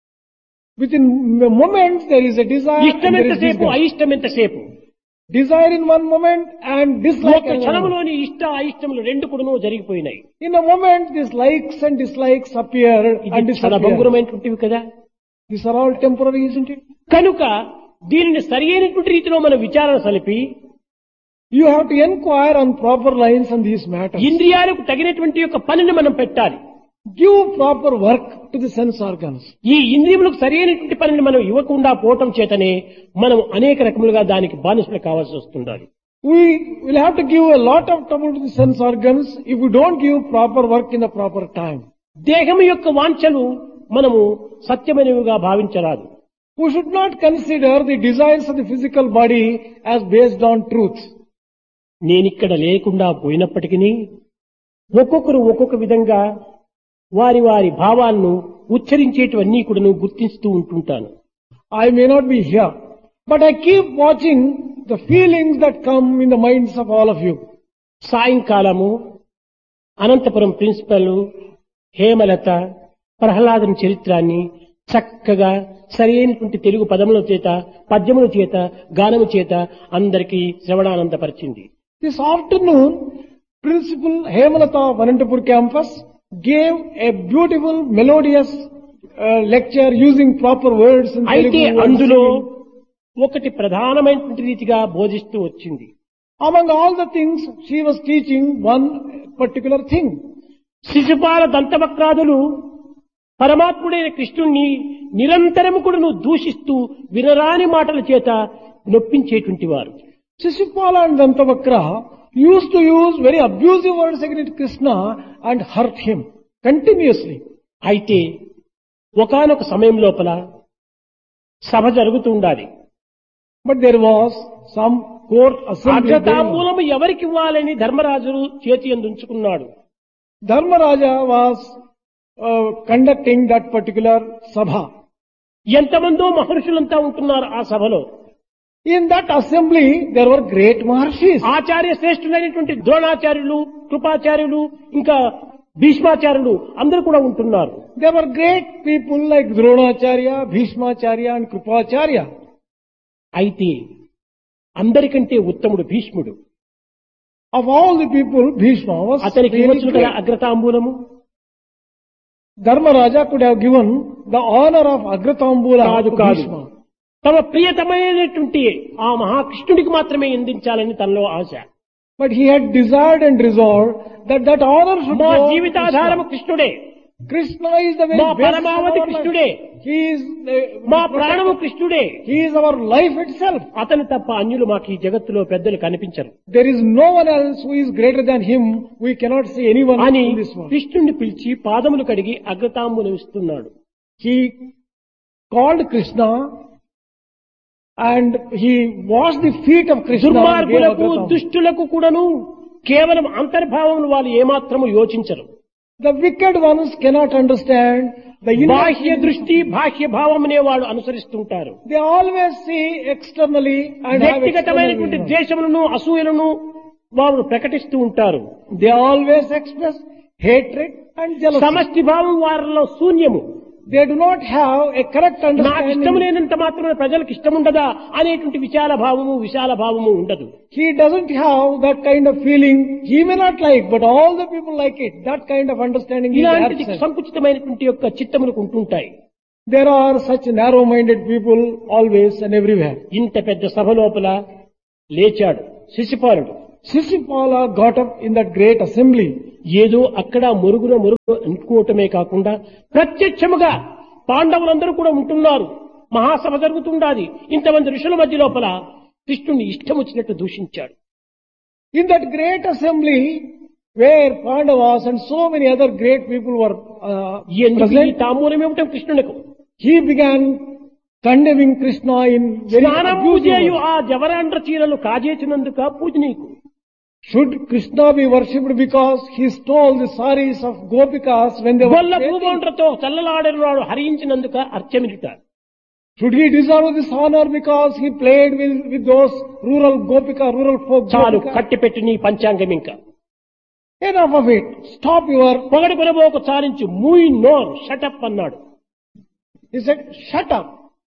Within a moment there is a desire ఇష్టం and there is ఎంతసేపు, disgust. అయిష్టం ఎంతసేపు. Desire in one moment and dislike ఒక in another. క్షణంలోని ఇష్ట అయిష్టములు రెండు కూడాను జరిగిపోయినాయి. In a moment these likes and dislikes appear and ఇది disappear. క్షణభంగురమైనటువంటివి కదా. These are all temporary, isn't it? కనుక దీనిని సరి అయినటువంటి రీతిలో మనం విచారణ సలిపి You have to inquire on proper lines on these matters. ఇంద్రియాలకు తగినటువంటి యొక్క పనిని మనం పెట్టాలి. Give proper work to the sense organs. ఈ ఇంద్రియములకు సరి అయినటువంటి పనిని మనం ఇవ్వకుండా పోవటం చేతనే మనం అనేక రకములుగా దానికి బానిసలు కావాల్సి వస్తుండాలి. We will have to give a lot of trouble to the sense organs if we don't give proper work in the proper time. దేహం యొక్క వాంఛలు మనము సత్యమైనవిగా భావించరాదు. We should not consider the desires of the physical body as based on truth. నేనిక్కడ లేకుండా పోయినప్పటికీ ఒక్కొక్కరు ఒక్కొక్క విధంగా వారి వారి భావాలను ఉచ్చరించేటివన్నీ కూడా గుర్తిస్తూ ఉంటుంటాను. I may not be here, but I keep watching the feelings that come in the minds of all of you. సాయంకాలము అనంతపురం ప్రిన్సిపల్ హేమలత ప్రహ్లాదం చరిత్రాన్ని చక్కగా సరైనటువంటి తెలుగు పదముల చేత, పద్యముల చేత, గానము చేత అందరికీ శ్రవణానందపరిచింది. This afternoon, Principal Hemalata of Anantapur campus gave a beautiful, melodious lecture using proper words in అయితే Telugu. అందులో ఒకటి ప్రధానమైనటువంటి రీతిగా బోధిస్తూ వచ్చింది. Among all the things, she was teaching one particular thing. Shishupala దంతవక్రాదులు పరమాత్ముడైన కృష్ణుణ్ణి నిరంతరము కూడా దూషిస్తూ వినరాని మాటల చేత నొప్పించేటువంటి వారు. Shishupala and Dantavakra used to use very abusive words against Krishna and hurt him continuously. అయితే ఒకానొక సమయం లోపల సభ జరుగుతూ ఉండాలి. But there was some court assembly. అగ్రతాంబూలము ఎవరికి ఇవ్వాలని ధర్మరాజు చేతి యందు ఉంచుకున్నాడు. Dharmaraja was conducting that particular sabha. ఎంతమందో మహర్షులంతా ఉంటున్నారు ఆ సభలో. In that assembly, there were great Maharshis. ఆచార్య శ్రేష్ఠులైనటువంటి ద్రోణాచార్యులు, కృపాచార్యులు, ఇంకా భీష్మాచార్యులు అందరూ కూడా ఉంటున్నారు. There were great people like Dronacharya, Bhishmacharya and Krupacharya. అయితే అందరికంటే ఉత్తముడు భీష్ముడు. Of all the people, Bhishma was అతనికి really ఇవ్వచ్చు కదా great. అగ్రతాంబూలము. Dharmaraja could have given the honor of Agratambula కాదు to కాదు, Bhishma. తమ ప్రియతమైనటువంటి ఆ మహాకృష్ణుడికి మాత్రమే అందించాలని తనలో ఆశ. But he had desired and resolved that that honor should మా go to జీవితాధారము Krishna. కృష్ణుడే, Krishna is the very మా best of పరమావధి our life. కృష్ణుడే, He is మా ప్రాణము కృష్ణుడే. He is our life itself. అతను తప్ప అన్యులు మాకు ఈ జగత్తులో పెద్దలు కనిపించరు There is no one else who is greater than him. We cannot see anyone అని in this world. కృష్ణుడిని పిలిచి పాదములు కడిగి అగ్రతాంబూలం ఇస్తున్నాడు. He called Krishna and he washed the feet of Krishna. and gave దుర్మార్గులకు Agratambula. దుష్టులకు కూడాను కేవలం అంతర్భావములు వాళ్ళు ఏమాత్రము యోచించరు. The wicked ones cannot understand the inner బాహ్య feelings. దృష్టి బాహ్య భావమునే వాళ్ళు అనుసరిస్తుంటారు. They always see externally and have వ్యక్తిగతమైనటువంటి external. ద్వేషములను అసూయలను వారు ప్రకటిస్తూ ఉంటారు. They always express hatred and jealousy. సమష్టి భావం వారిలో శూన్యము. They do not have a correct నాకు ఇష్టం understanding. లేనంత మాత్రమే ప్రజలకు ఇష్టం ఉండదా అనేటువంటి విశాల భావము ఉండదు. He doesn't have that kind of feeling. He may not like, but all the people like it. That kind of understanding is ఇలాంటి absent. సంకుచితమైనటువంటి యొక్క చిత్తములకు ఉంటుంటాయి. There are such narrow-minded people always and everywhere. ఇంత పెద్ద సభ లోపల లేచాడు శిశుపాలుడు. Shishupala got up in that great assembly. ఏదో అక్కడ మురుగున మురుగు అనుకోవటమే కాకుండా ప్రత్యక్షముగా పాండవులందరూ కూడా ఉంటున్నారు. మహాసభ జరుగుతుండాది. ఇంతమంది ఋషుల మధ్య లోపల కృష్ణుని ఇష్టం వచ్చినట్టు దూషించాడు. In that great assembly where Pandavas and so many other great people were ఎందుకు ఈ present, తామూలం ఇవ్వటం కృష్ణునికి? he began condemning Krishna in very స్నానము abusive చేయు words. ఆ జవరాండ్ర చీరలు కాజేసినందుక పూజ నీకు. Should Krishna be worshipped because he stole the saris of Gopikas when they were Golla bathing? భూమౌండ్రతో చల్లలాడినాడు హరించినందుక అర్చమిట. Should he deserve this honor because he played with those rural folk చాలు Gopika? కట్టిపెట్టి నీ పంచాంగం ఇంకా Enough of it. Stop your... పొగడి కొనబోకు చాలించు మూయి నోర్ shut up అన్నాడు. He said, shut up.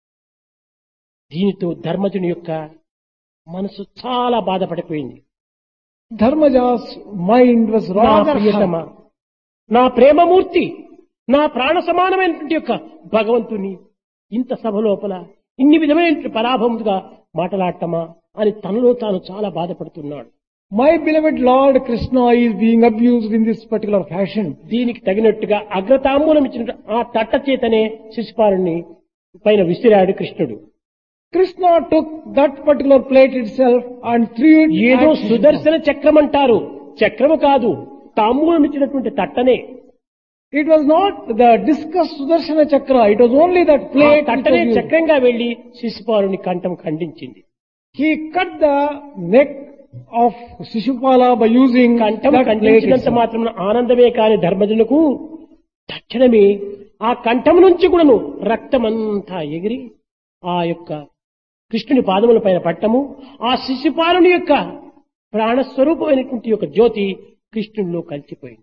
దీనితో ధర్మజుని యొక్క మనసు చాలా బాధపడిపోయింది. Dharmaja's mind was నా rather ప్రియతమ, hurt. నా ప్రేమమూర్తి, నా ప్రాణ సమానమైనటువంటి యొక్క భగవంతుని ఇంత సభ లోపల ఇన్ని విధమైన పరాభముగా మాట్లాడటమా అని తనలో తాను చాలా బాధపడుతున్నాడు. My beloved Lord Krishna is being abused in this particular fashion. దీనికి తగినట్టుగా అగ్రతాంబూలం ఇచ్చిన ఆ తట్ట చేతనే శిశుపాలుని పైన విసిరాడు కృష్ణుడు. Krishna took that particular plate itself and threw it ఏదో at Krishna. సుదర్శన చక్రం అంటారు, చక్రము కాదు, తాంబూలం ఇచ్చినటువంటి తట్టనే. It was not the discus Sudarshana Chakra, it was only that ఆ plate which తట్టనే was used. చక్రంగా వెళ్లి శిశుపాలుని కంఠం ఖండించింది. He cut the neck of Shishupala by using కంఠం that plate ఖండించినంత itself. మాత్రం ఆనందమే కాని ధర్మజులకు తక్షణమే ఆ కంఠం నుంచి కూడాను రక్తమంతా ఎగిరి ఆ యొక్క కృష్ణుని పాదముల పైన పట్టము, ఆ శిశుపాలుని యొక్క ప్రాణస్వరూపమైనటువంటి యొక్క జ్యోతి కృష్ణునిలో కలిసిపోయింది.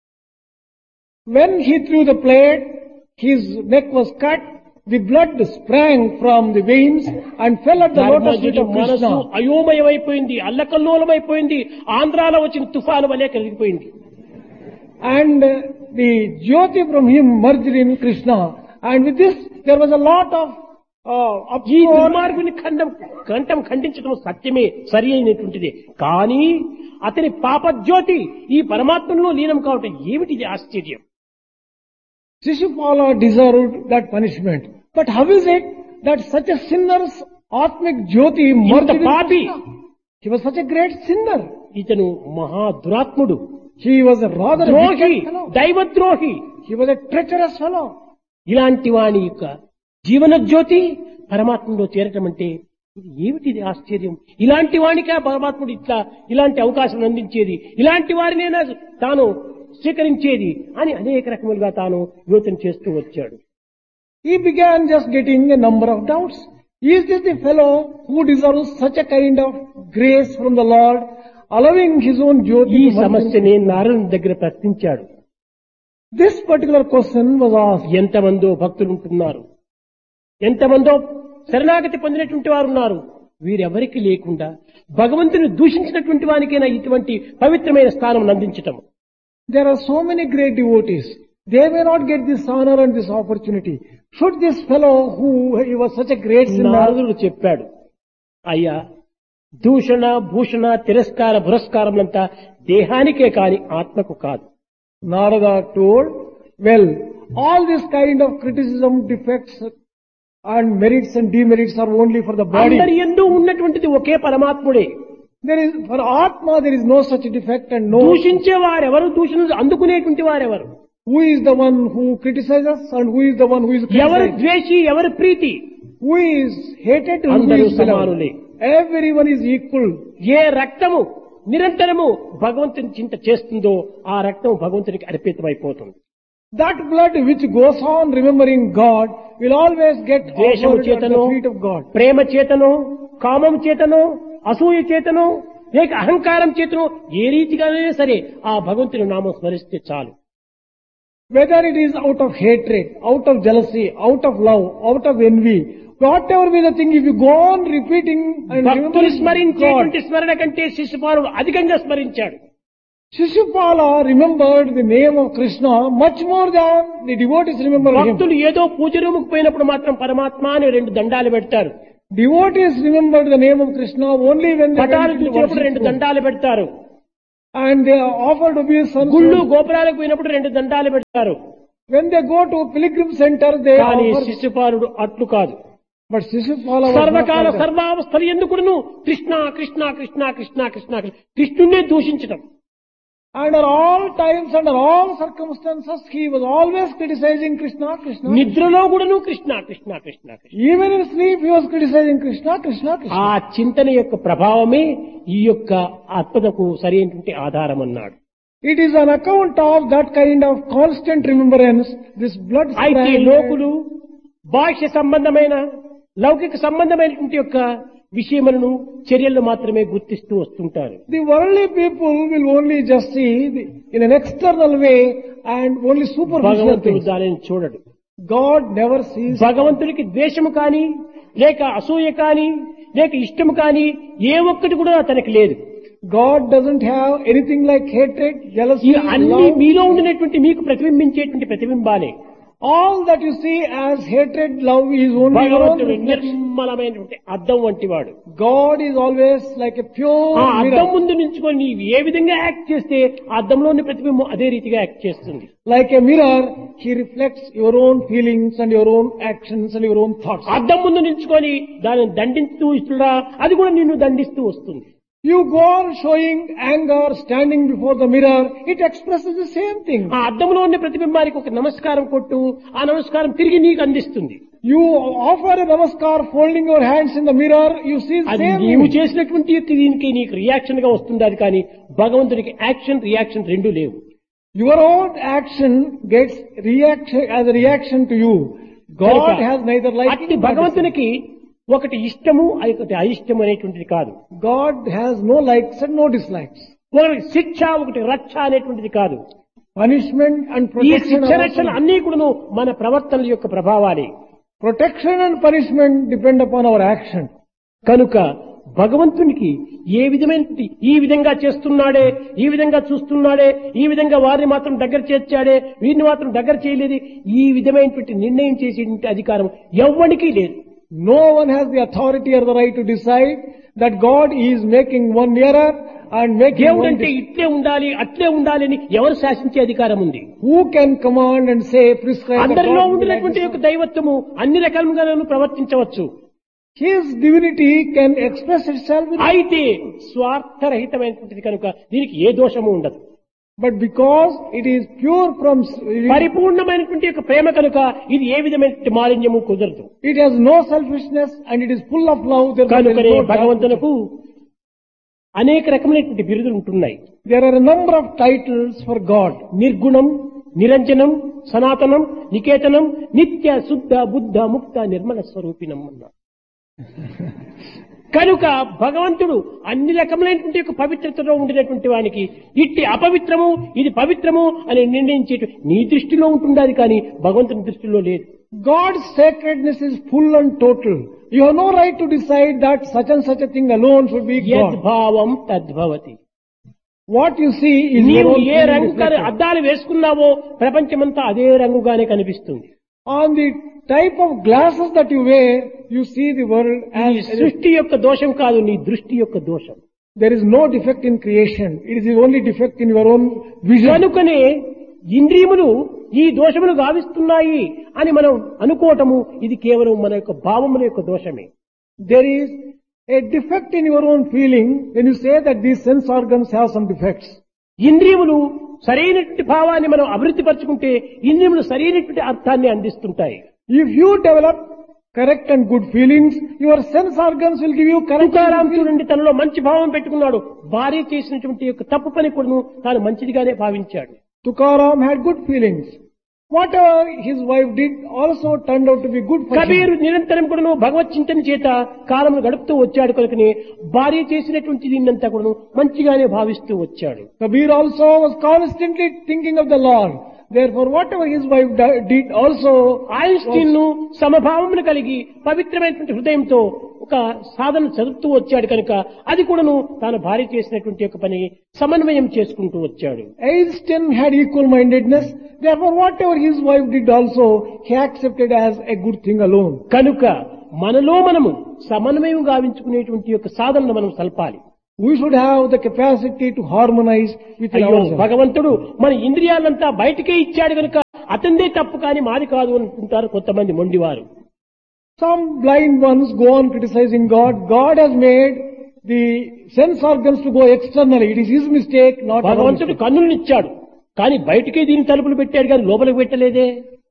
When he threw the plate, his neck was cut, the blood sprang from the veins and fell at the lotus feet ధర్మజుడి of మనసు Krishna. అయోమయమైపోయింది, అల్లకల్లోలమైపోయింది, ఆంధ్రాలో వచ్చిన తుఫాను వలె కలిగిపోయింది. And the Jyoti from him merged in Krishna. And with this, there was a lot of ఈ uproar. దుర్మార్గుని కంఠం ఖండించడం సత్యమే, సరి అయినటువంటిది. కానీ అతని పాపజ్యోతి ఈ పరమాత్మలో లీనం కావటం ఏమిటిది ఆశ్చర్యం. Shishupala deserved that punishment. But how is it that such a sinner's Atmic Jyoti merged ఇంత in పాపి, Krishna? He was such a great sinner. ఇతను మహా దురాత్ముడు, He was a rather ద్రోహి, wicked fellow. దైవద్రోహి. He was a treacherous fellow. ఇలాంటి వాని యొక్క జీవన జ్యోతి పరమాత్మలో చేరటం అంటే ఇది ఏమిటిది ఆశ్చర్యం. ఇలాంటి వానికే పరమాత్ముడు ఇలాంటి అవకాశం అందించేది, ఇలాంటి వారినైనా తాను స్వీకరించేది అని అనేక రకములుగా తాను యోచన చేస్తూ వచ్చాడు. He began just getting a number of doubts. Is this the fellow who deserves such a kind of grace from the Lord, allowing his own Jyoti ఈ to merge in? సమస్యని నారాయణ దగ్గర ప్రశ్నించాడు. This particular question was asked. ఎంతమందో భక్తులు ఉంటున్నారు, ఎంతమందో శరణాగతి పొందినటువంటి వారు ఉన్నారు. వీరెవరికి లేకుండా భగవంతుని దూషించినటువంటి వానికైనా ఇటువంటి పవిత్రమైన స్థానం అందించటం. There are so many great devotees. They may not get this honor and this opportunity. Should this fellow who he was such a great sinner, నారదుడు చెప్పాడు, అయ్యా దూషణ భూషణ తిరస్కార పురస్కారములంతా దేహానికే కాని ఆత్మకు కాదు. Narada told, well, all this kind of criticism, defects and merits and demerits are only for the body. అందరి యందు ఉన్నటువంటిది ఒకే పరమాత్ముడే. There is, for Atma there is no such defect and no, దూషించే వారెవరు, దూషణ అందుకునేటువంటి వారెవరు, who is the one who criticizes and who is the one who is ఎవరు criticized. ద్వేషి, ఎవరు ప్రీతి, Who is hated and who అందరూ is beloved. సమానులే. Everyone is equal. ఏ రక్తము నిరంతరము భగవంతుని చింత చేస్తుందో ఆ రక్తం భగవంతునికి అర్పితమైపోతుంది. That blood which goes on remembering God will always get ద్వేషము offered at చేతనో, the feet of God. ప్రేమ చేతనో, కామం చేతనో, అసూయ చేతనో, లేక అహంకారం చేతనో ఏ రీతిగానే సరే ఆ భగవంతుని నామం స్మరిస్తే చాలు. Whether it is out of hatred, out of jealousy, out of love, out of envy, whatever be the thing, if you go on repeating and భక్తులు remembering God, స్మరించేటువంటి స్మరణ కంటే శిశుపాలుడు అధికంగా స్మరించాడు. Shishupala remembered the name of Krishna much more than the devotees remember him. భక్తులు ఏదో పూజ రూముకు పోయినప్పుడు మాత్రం పరమాత్మ అని 2 దండాలు పెడతారు. Devotees remembered the name of Krishna only when they పటాలు went to చూసినప్పుడు worship 2 దండాలు పెడతారు. and they offered obeisance. గుళ్ళు గోపురాలకు పోయినప్పుడు 2 దండాలు పెడతారు. When they go to pilgrim center, they కానీ offer. శిశుపాలుడు అట్లు కాదు. But Shishupala was not సర్వకాల like that. సర్వావస్థలు ఎందుకును కృష్ణ కృష్ణ కృష్ణ కృష్ణ కృష్ణ కృష్ణుణ్ణే దూషించడం. Under all times, under all circumstances, he was always criticizing Krishna, Krishna. నిద్రలో కూడాను Krishna Krishna Krishna Krishna. Even in sleep, he was criticizing Krishna, Krishna, Krishna. ఆ చింతన యొక్క ప్రభావమే ఈ యొక్క ఆత్మకు సరైనటువంటి ఆధారం అన్నాడు. It is on account of that kind of constant remembrance, this blood అయితే sprang. లోకులు బాహ్య సంబంధమైన లౌకిక సంబంధమైనటువంటి యొక్క విషయములను చర్యలను మాత్రమే గుర్తిస్తూ వస్తుంటారు. The worldly people will only just see in an external way and only superficial భగవంతుడు things. దానిని చూడడు. God never sees. భగవంతుడికి ద్వేషము కాని లేక అసూయ కాని లేక ఇష్టము కాని ఏ ఒక్కటి కూడా అతనికి లేదు. God doesn't have anything like hatred, jealousy, ఈ అన్ని love. మీలో ఉండినటువంటి మీకు ప్రతిబింబించేటువంటి ప్రతిబింబాలే. All that you see as hatred, love is only your own భగవంతుడు reflection. నిర్మలమైనటువంటి అద్దం వంటి వాడు. God is always like a pure ఆ అద్దం mirror. ముందు నిల్చుకొని నీవు ఏ విధంగా యాక్ట్ చేస్తే ఆ అద్దంలోని ప్రతిబింబం అదే రీతిగా యాక్ట్ చేస్తుంది. Like a mirror, he reflects your own feelings and your own actions and your own thoughts. అద్దం ముందు నిల్చుకొని దానిని దండిస్తూ ఇస్తున్నా అది కూడా నిన్ను దండిస్తూ వస్తుంది. You go on showing anger, standing before the mirror, it expresses the same thing. ఆ అద్దంలో ఉన్న ప్రతిబింబానికి ఒక నమస్కారం కొట్టు, ఆ నమస్కారం తిరిగి నీకు అందిస్తుంది. You offer a namaskar, folding your hands in the mirror, you see the అది same నీవు thing. చేసినటువంటి దీనికి నీకు రియాక్షన్ గా వస్తుంది. అది కానీ భగవంతుడికి యాక్షన్ రియాక్షన్ రెండు లేవు. Your own action gets reaction as a reaction to you. God has neither అట్టి liking nor disliking. భగవంతునికి ఒకటి ఇష్టము ఒకటి అయిష్టము అనేటువంటిది కాదు. God has no likes and no dislikes. ఒకటి శిక్ష ఒకటి రక్ష అనేటువంటిది కాదు. Punishment and ఈ protection శిక్ష are రక్షణ also- అన్ని కూడాను మన ప్రవర్తనల యొక్క ప్రభావాలే. Protection and punishment depend upon our action. కనుక భగవంతునికి ఏ విధమైనటువంటి ఈ విధంగా చేస్తున్నాడే, ఈ విధంగా చూస్తున్నాడే, ఈ విధంగా వారిని మాత్రం దగ్గర చేర్చాడే, వీరిని మాత్రం దగ్గర చేయలేదు, ఈ విధమైనటువంటి నిర్ణయం చేసేటువంటి అధికారం ఎవ్వరికీ లేదు. No one has the authority or the right to decide that God is making one nearer and making దేవుడు one అంటే ఇట్లే ఉండాలి అట్లే ఉండాలి అని ఎవరు శాసించే అధికారం ఉంది? who can command and say, prescribe that అందరిలో God will be like ఉండినటువంటి this. యొక్క దైవత్వము అన్ని రకాలుగా ప్రవర్తించవచ్చు. His divinity can express itself in అయితే స్వార్థరహితమైనటువంటిది కనుక దీనికి ఏ దోషము ఉండదు. but because it is pure from పరిపూర్ణమైనటువంటి యొక్క ప్రేమ కనుక ఇది ఏ విధమైన మాలిన్యము కుదరదు. it has no selfishness and it is full of love. Therefore, there కనుకనే is no భగవంతునకు అనేక రకమైనటువంటి బిరుదులు ఉంటున్నాయి. there are a number of titles for God. నిర్గుణం, నిరంజనం, సనాతనం, నికేతనం, నిత్య శుద్ధ బుద్ధ ముక్త నిర్మల స్వరూపిణం అన్నారు. కనుక భగవంతుడు అన్ని రకములైనటువంటి యొక్క పవిత్రతలో ఉండినటువంటి వానికి ఇట్టి అపవిత్రము ఇది పవిత్రము అని నిర్ణయించే నీ దృష్టిలో ఉంటుండాలి కానీ భగవంతుని దృష్టిలో లేదు. God's sacredness is full and total. You have no right to decide that such and such a thing alone should be God. యద్భావం తద్భవతి. What you see is your నీవు own ఏ feeling రంగు reflected. అద్దాలు వేసుకున్నావో ప్రపంచమంతా అదే రంగుగానే కనిపిస్తుంది. On the type of glasses that you wear, you see the world ఈ as సృష్టి యొక్క దోషం కాదు, నీ దృష్టి యొక్క దోషం. there is no defect in creation. It is the only defect in your own vision. కనుకనే ఇంద్రియములు ఈ దోషములు గావిస్తున్నాయి అని మనం అనుకోవటము ఇది కేవలం మన యొక్క భావముల యొక్క దోషమే. There is a defect in your own feeling when you say that these sense organs have some defects. ఇంద్రియములు సరైనటువంటి భావాన్ని మనం అభివృద్ధి పరచుకుంటే ఇంద్రియములు సరైనటువంటి అర్థాన్ని అందిస్తుంటాయి. If you develop correct and good feelings, your sense organs will give you correct and Tukaram good feelings. చూడండి, తనలో మంచి భావం పెట్టుకున్నాడు. భార్య చేసినటువంటి యొక్క తప్పు పని కూడా తాను మంచిదిగానే భావించాడు. Tukaram had good feelings. Whatever his wife did also turned out to be good for him. Kabir నిరంతరం కూడా భగవత్ చింతన చేత కాలమును గడుపుతూ వచ్చాడు కనుకనే భార్య చేసినటువంటి దీన్నంతా కూడా మంచిగానే భావిస్తూ వచ్చాడు. Kabir also was constantly thinking of the Lord. Therefore, whatever his wife did also Einstein ను సమభావమును కలిగి పవిత్రమైనటువంటి హృదయంతో ఒక సాధన చదువుతూ వచ్చాడు కనుక అది కూడాను తాను భార్య చేసినటువంటి యొక్క పని సమన్వయం చేసుకుంటూ వచ్చాడు. Einstein had equal mindedness, therefore whatever his wife did also, he accepted as a good thing alone. కనుక మనలో మనము సమన్వయం గావించుకునేటువంటి యొక్క సాధనను మనం సల్పాలి. We should have the capacity to harmonize with అయ్యో ourselves. భగవంతుడు మన ఇంద్రియాలంతా బయటకే ఇచ్చాడు కనుక అతందే తప్పు కాని మాది కాదు అనుకుంటారు కొంతమంది మొండివారు. Some blind ones go on criticizing God. God has made the sense organs to go externally. It is his mistake, not our భగవంతుడు mistake. కన్నులను ఇచ్చాడు కానీ బయటకే దీని తలుపులు పెట్టాడు కానీ లోపలికి పెట్టలేదే.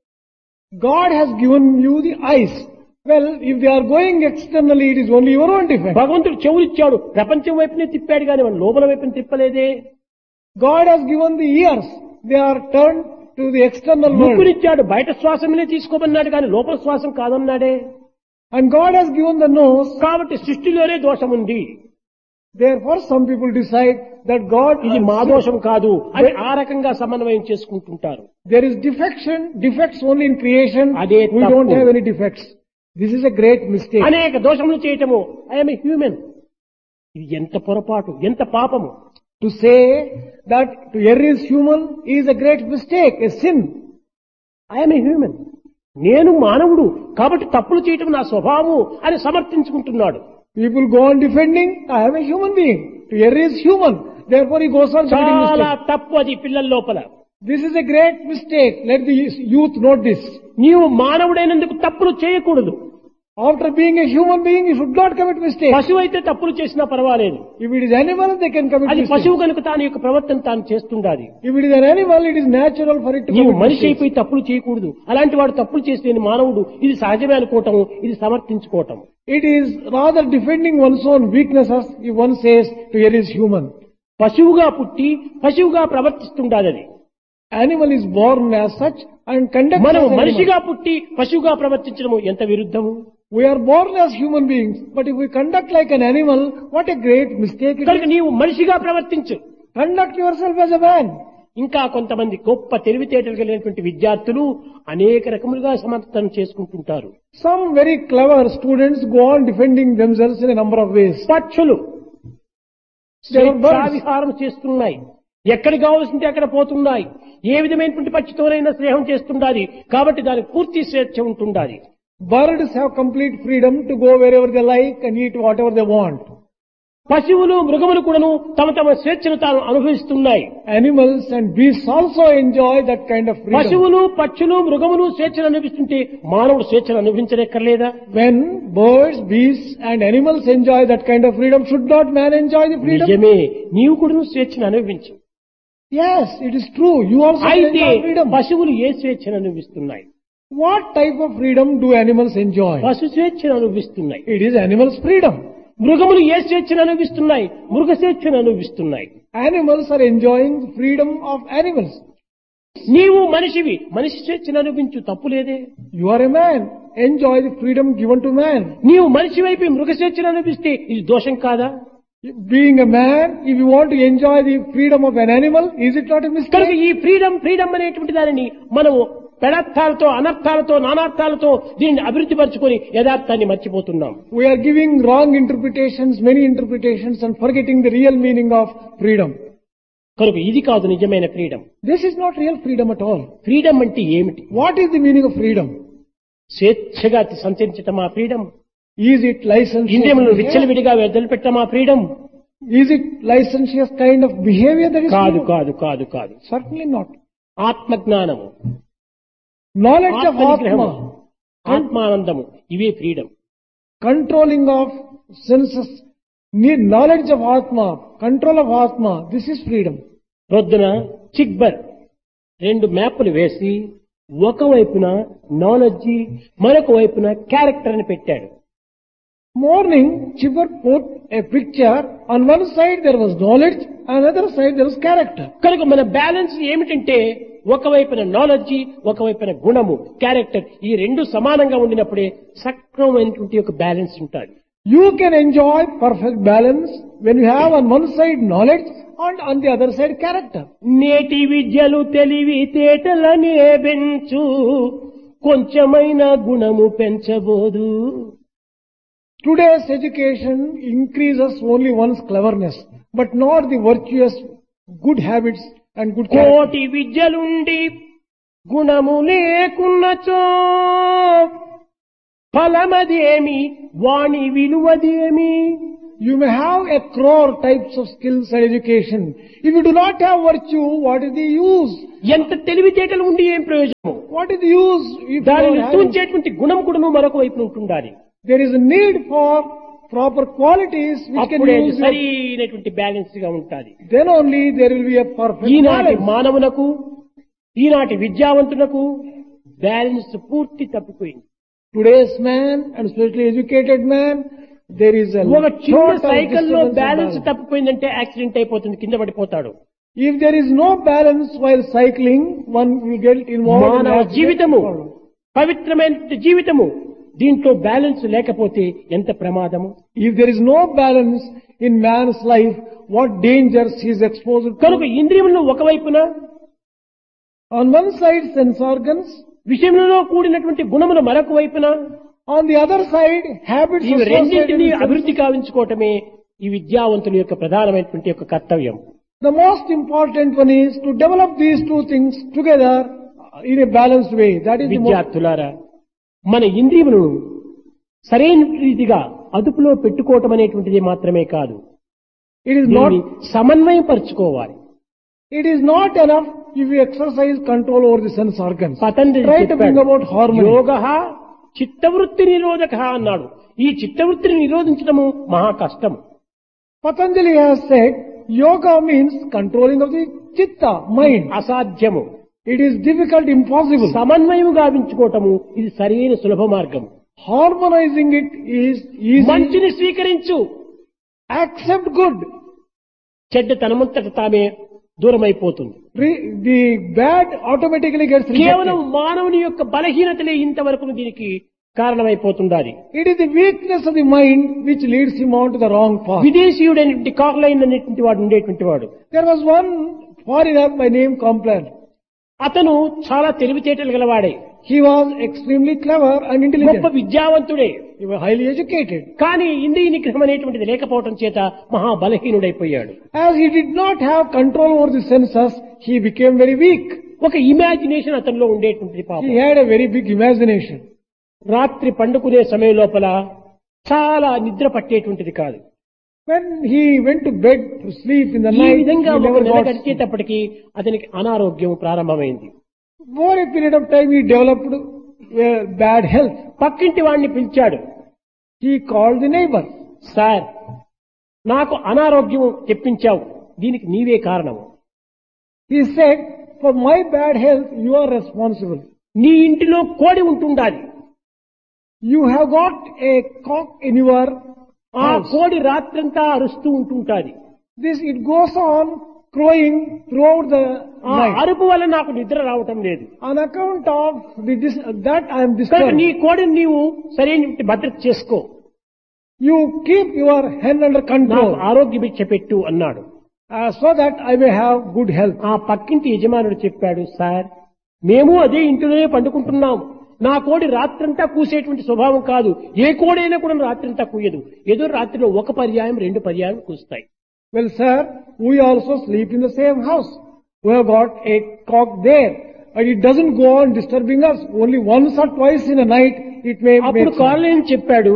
God has given you the eyes. Well, if they are going externally, it is only your own defect. భగవంతుడు చెవులు ఇచ్చాడు ప్రపంచం వైపునే తిప్పాడు కానీ మన లోపల వైపుని తిప్పలేదే. God has given the ears. They are turned to the external world. ముక్కునిచ్చాడు బయట శ్వాసమునే తీసుకోమన్నాడు కానీ లోపల శ్వాసం కాదన్నాడే. And God has given the nose. కాబట్టి సృష్టిలోనే దోషం ఉంది. Therefore, some people decide that God ఇది మా దోషం కాదు అని ఆ రకంగా సమన్వయం చేసుకుంటుంటారు. there is defects only in creation. అదే We తప్పు. don't have any defects. This is a great mistake. అనేక దోషములు చేయటము ఐఎమ్ ఏ హ్యూమన్, ఇది ఎంత పొరపాటు ఎంత పాపము. To say that to err is human is a great mistake, a sin. I'm a human, నేను మానవుడు కాబట్టి తప్పులు చేయటం నా స్వభావము అని సమర్థించుకుంటున్నాడు. People go on defending, I am a human being. To err is human. Therefore he goes on committing చాలా mistakes. తప్పు అది పిల్లల లోపల. This is a great mistake. Let the youth note this. నీవు మానవుడైనందుకు తప్పులు చేయకూడదు. After being a human being, you should not commit mistakes. పశువు అయితే తప్పులు చేసినా పర్వాలేదు. If it is animal, they can commit అది mistakes. పశువు కనుక తాను యొక్క ప్రవర్తన తాను చేస్తుండాలి. If it is an animal, it is natural for it to నీవు commit మనిషి mistakes. అయిపోయి తప్పులు చేయకూడదు. అలాంటి వాడు తప్పులు చేస్తే నేను మానవుడు ఇది సహజమే అనుకోవటం, ఇది సమర్థించుకోవటం. It is rather defending one's own weaknesses if one says to err is human. పశువుగా పుట్టి పశువుగా ప్రవర్తిస్తుండాలి అది. Animal is born as such and conducts మనం as an animal. మనిషిగా పుట్టి పశువుగా ప్రవర్తించడం ఎంత విరుద్ధము. We are born as human beings, but if we conduct like an animal, what a great mistake it కనుక is. నీవు మనిషిగా ప్రవర్తించు. Conduct yourself as a man. ఇంకా కొంతమంది గొప్ప తెలివితేటలు కలిగినటువంటి విద్యార్థులు అనేక రకములుగా సమర్థన చేసుకుంటుంటారు. Some very clever students go on defending themselves in a number of ways. పక్షులు There are birds. విహారం చేస్తున్నాయి, ఎక్కడికి కావాల్సింటే అక్కడ పోతున్నాయి. ఏ విధమైనటువంటి పక్షితోనైనా స్నేహం చేస్తుండాలి కాబట్టి దానికి పూర్తి స్వేచ్ఛ ఉంటుండాలి. Birds have complete freedom to go wherever they like and eat whatever they want. పశువులు మృగములు కూడాను తమ తమ స్వేచ్ఛను తాను అనుభవిస్తున్నాయి. Animals and beasts also enjoy that kind of freedom. పశువులు పక్షులు మృగములు స్వేచ్ఛను అనుభవిస్తుంటే మానవుడు స్వేచ్ఛను అనుభవించనక్కర్లేదా? When birds, beasts and animals enjoy that kind of freedom, should not man enjoy the freedom? నిజమే, నీవు కూడా స్వేచ్ఛను అనుభవించు. Yes, it is true. You also అయితే enjoy freedom. పశువులు ఏ స్వేచ్ఛను అనుభవిస్తున్నాయి? What type of freedom do animals enjoy? పశు స్వేచ్ఛను అనుభవిస్తున్నాయి. It is animals' freedom. మృగములు ఏ స్వేచ్ఛను అనుభవిస్తున్నాయి? మృగ స్వేచ్ఛను అనుభవిస్తున్నాయి. Animals are enjoying the freedom of animals. నీవు మనిషివి, మనిషి స్వేచ్ఛను అనుభవించు, తప్పు లేదే. You are a man. Enjoy the freedom given to man. నీవు మనిషి వైపు మృగ స్వేచ్ఛను అనుభవిస్తే ఇది దోషం కాదా? Being a man, if you want to enjoy the freedom of an animal, is it not a కనుక mistake? ఈ ఫ్రీడమ్ అనేటువంటి దానిని మనము పెడర్థాలతో అనర్థాలతో నానార్థాలతో దీనిని అభివృద్ధి పరుచుకొని యథార్థాన్ని మర్చిపోతున్నాం. We are giving wrong interpretations, many interpretations, and forgetting the real meaning of freedom. కనుక ఇది కాదు నిజమైన freedom. This is not real freedom at all. Freedom అంటే ఏమిటి? What is the meaning of freedom? స్వేచ్ఛగా సంచరించటమా ఫ్రీడమ్? Is it licentious ఇంద్రియములను behavior? విచ్చలవిడిగా వదిలిపెట్టమా freedom? Is it licentious kind of behavior that is కాదు freedom? కాదు కాదు కాదు. Certainly not. ఆత్మజ్ఞానము, Knowledge of ఆత్మనిగ్రహము, Atma, ఆత్మానందము ఇవే freedom. controlling of senses, knowledge of Atma, control of Atma, this is freedom. ప్రొద్దున చిక్బర్ 2 మ్యాప్లు వేసి ఒకవైపున నాలెడ్జి మరొక వైపున క్యారెక్టర్ అని పెట్టాడు. Morning, Chipper put a picture. On one side there was knowledge, on the other side there was character. కనుక మన balance ఏమిటంటే ఒకవైపున నాలెడ్జి ఒకవైపున గుణము క్యారెక్టర్ ఈ రెండు సమానంగా ఉండినప్పుడే సక్రమమైనటువంటి ఒక బ్యాలెన్స్ ఉంటుంది. You can enjoy perfect balance when you have on one side knowledge and on the other side character. నేటి విద్యలు తెలివి తేటలనే పెంచు కొంచెమైన గుణము పెంచబోదు. Today's education increases only one's cleverness, but not the virtuous good habits and good character. కోటి విద్యలుండి గుణము లేకున్నచో ఫలమదేమి వాణి విలువదేమి. You may have a crore types of skills and education. If you do not have virtue, what is the use? ఎంత తెలివితేటలు ఉండి ఏం ప్రయోజనము. What is the use if you దానిని don't have? సూచించేటువంటి గుణం కూడాను మరొక వైపు ఉంటుండాలి. There is a need for proper qualities which can అప్పుడే use. సరైనటువంటి బ్యాలెన్స్ గా ఉంటుంది. Then only there will be a perfect ఈనాటి balance. మానవులకు ఈనాటి విద్యావంతులకు బ్యాలెన్స్ పూర్తి తప్పిపోయింది. Today's man and especially educated man, there is a ఒక చిన్న lot of సైకిల్లో disturbance of balance balance. తప్పిపోయిందంటే accident అయిపోతుంది, కింద పడిపోతాడు. If there is no balance while cycling, one will get involved in మానవ accident. జీవితము పవిత్రమైన జీవితము, దీంట్లో బ్యాలెన్స్ లేకపోతే ఎంత ప్రమాదము. If there is no balance in man's life, what dangers he is exposed to. కనుక ఇంద్రియములను ఒకవైపున On one side, sense organs. విషయంలో కూడినటువంటి గుణములు మరొక వైపున, On the other side, habits ఈ associated రెండింటినీ with sense. అభివృద్ధి కావించుకోవటమే ఈ విద్యావంతుల యొక్క ప్రధానమైనటువంటి యొక్క కర్తవ్యం. The most important one is to develop these two things together in a balanced way. That is the most. విద్యార్థులారా, మన ఇంద్రియములను సరైన రీతిగా అదుపులో పెట్టుకోవటం అనేటువంటిది మాత్రమే కాదు, It is దీన్ని not. సమన్వయం పరుచుకోవాలి. It is not enough if you exercise control over the sense organs. Patanjali Try to bring about harmony. యోగః చిత్తవృత్తి నిరోధక అన్నాడు. ఈ చిత్తవృత్తిని నిరోధించడము మహా కష్టం. Patanjali has said, yoga means controlling of the chitta, mind. అసాధ్యము. It is difficult, impossible. సమన్వయం గావించుకోవటము ఇది సరైన సులభ మార్గం. Harmonizing it is easy. మంచిని స్వీకరించు, Accept good. చెడ్డ తనమంతట తామే దూరమైపోతుంది. The bad automatically gets కేవలం rejected. మానవుని యొక్క బలహీనతలే ఇంతవరకు దీనికి కారణమైపోతుండాలి. It is the weakness of the mind which leads him on to the wrong path. విదేశీయుడైనటువంటి కార్లైన్ అనేటువంటి వాడు ఉండేటువంటి వాడు. There was one foreigner by name Complan. అతను చాలా తెలివితేటలు గలవాడే, He was extremely clever and గొప్ప intelligent. విద్యావంతుడే. He was highly educated. కానీ ఇంద్రియ నిగ్రహం అనేటువంటిది లేకపోవటం చేత మహా బలహీనుడైపోయాడు. As he did not have control over the senses, he became very weak. ఒక ఇమాజినేషన్ అతనిలో ఉండేటువంటి పాపం. He had a very big imagination. రాత్రి పండుకునే సమయం లోపల చాలా నిద్ర పట్టేటువంటిది కాదు. When he went to bed to sleep in the ఈ night, విధంగా he ఒక never నెల got sleep. గడిచేటప్పటికి అతనికి అనారోగ్యం ప్రారంభమైంది. Over a period of time, he developed bad health. పక్కింటి వాడిని పిలిచాడు. He called the neighbor. Sir, నాకు అనారోగ్యం తెప్పించావు, దీనికి నీవే కారణము. He said, for my bad health, you are responsible. నీ ఇంటిలో కోడి ఉంటుండాలి. You have got a cock in your ఆ house. కోడి రాత్రంతా అరుస్తూ ఉంటుంటాది. It goes on crowing throughout the ఆ night. అరుపు వల్ల నాకు నిద్ర రావటం లేదు. On account of that I am కనుక disturbed. నీ కోడిని నీవు సరైన భద్రత చేసుకో, You keep your hen under నాకు control ఆరోగ్య భిక్ష పెట్టు అన్నాడు. so that I may have good health. ఆ పక్కింటి యజమానుడు చెప్పాడు, సార్, మేము అదే ఇంట్లోనే పండుకుంటున్నాం. నా కోడి రాత్రంతా కూసేటువంటి స్వభావం కాదు. ఏ కోడైనా కూడా రాత్రంతా కూయదు. ఏదో రాత్రిలో ఒక పర్యాయం రెండు పర్యాయం కూస్తాయి. Well, sir, we also sleep in the same house. We have got a cock there. And it doesn't go on disturbing us. Only once or twice in a night it may అప్పుడు make sound. కాలేం చెప్పాడు,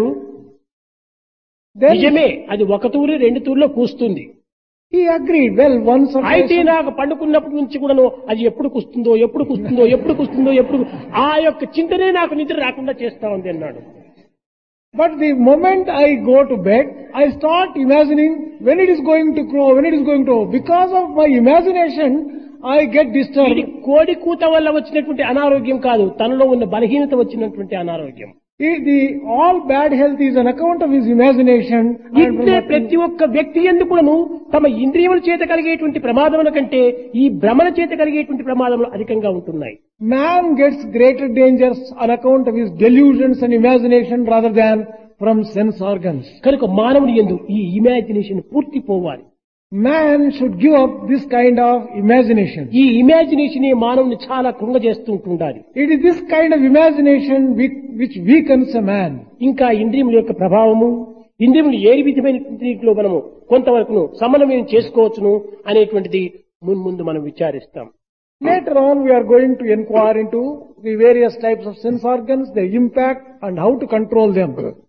Then నిజమే, అది ఒక తూరి రెండు తూర్లో కూస్తుంది. he agreed. Well, once or అయితే twice. నాకు పండుకున్నప్పటి నుంచి కూడాను అది ఎప్పుడు కుస్తుందో ఎప్పుడు కుస్తుందో ఎప్పుడు కుస్తుందో ఎప్పుడు, ఆ యొక్క చింతనే నాకు నిద్ర రాకుండా చేస్తా ఉంది అన్నాడు. But the moment I go to bed, I start imagining when it is going to crow, when it is going to. Because of my imagination, I get ఇది disturbed. కోడి కూత వల్ల వచ్చినటువంటి అనారోగ్యం కాదు, తనలో ఉన్న బలహీనత వచ్చినటువంటి అనారోగ్యం. All bad health is on account of his imagination. And ఇట్లే ప్రతి ఒక్క వ్యక్తి ఎందుకును తమ ఇంద్రియముల చేత కలిగేటువంటి ప్రమాదముల కంటే ఈ భ్రమణ చేత కలిగేటువంటి ప్రమాదములు అధికంగా ఉంటున్నాయి. Man gets greater dangers on account of his delusions and imagination rather than from sense organs. కనుక మానవుని యందు ఈ ఇమాజినేషన్ పూర్తి పోవాలి. Man should give up this kind of imagination. ఈ ఇమాజినేషన్ మానవుని చాలా కృంగజేస్తూ ఉంటుండాలి. It is this kind of imagination which weakens a man. ఇంకా ఇంద్రియముల యొక్క ప్రభావము, ఇంద్రియములు ఏ విధమైన ఇంద్రియంలో మనము కొంతవరకు సమన్వయం చేసుకోవచ్చును అనేటువంటిది ముందు మనం విచారిస్తాం. Later on we are going to inquire into the various types of sense organs, their impact and how to control them.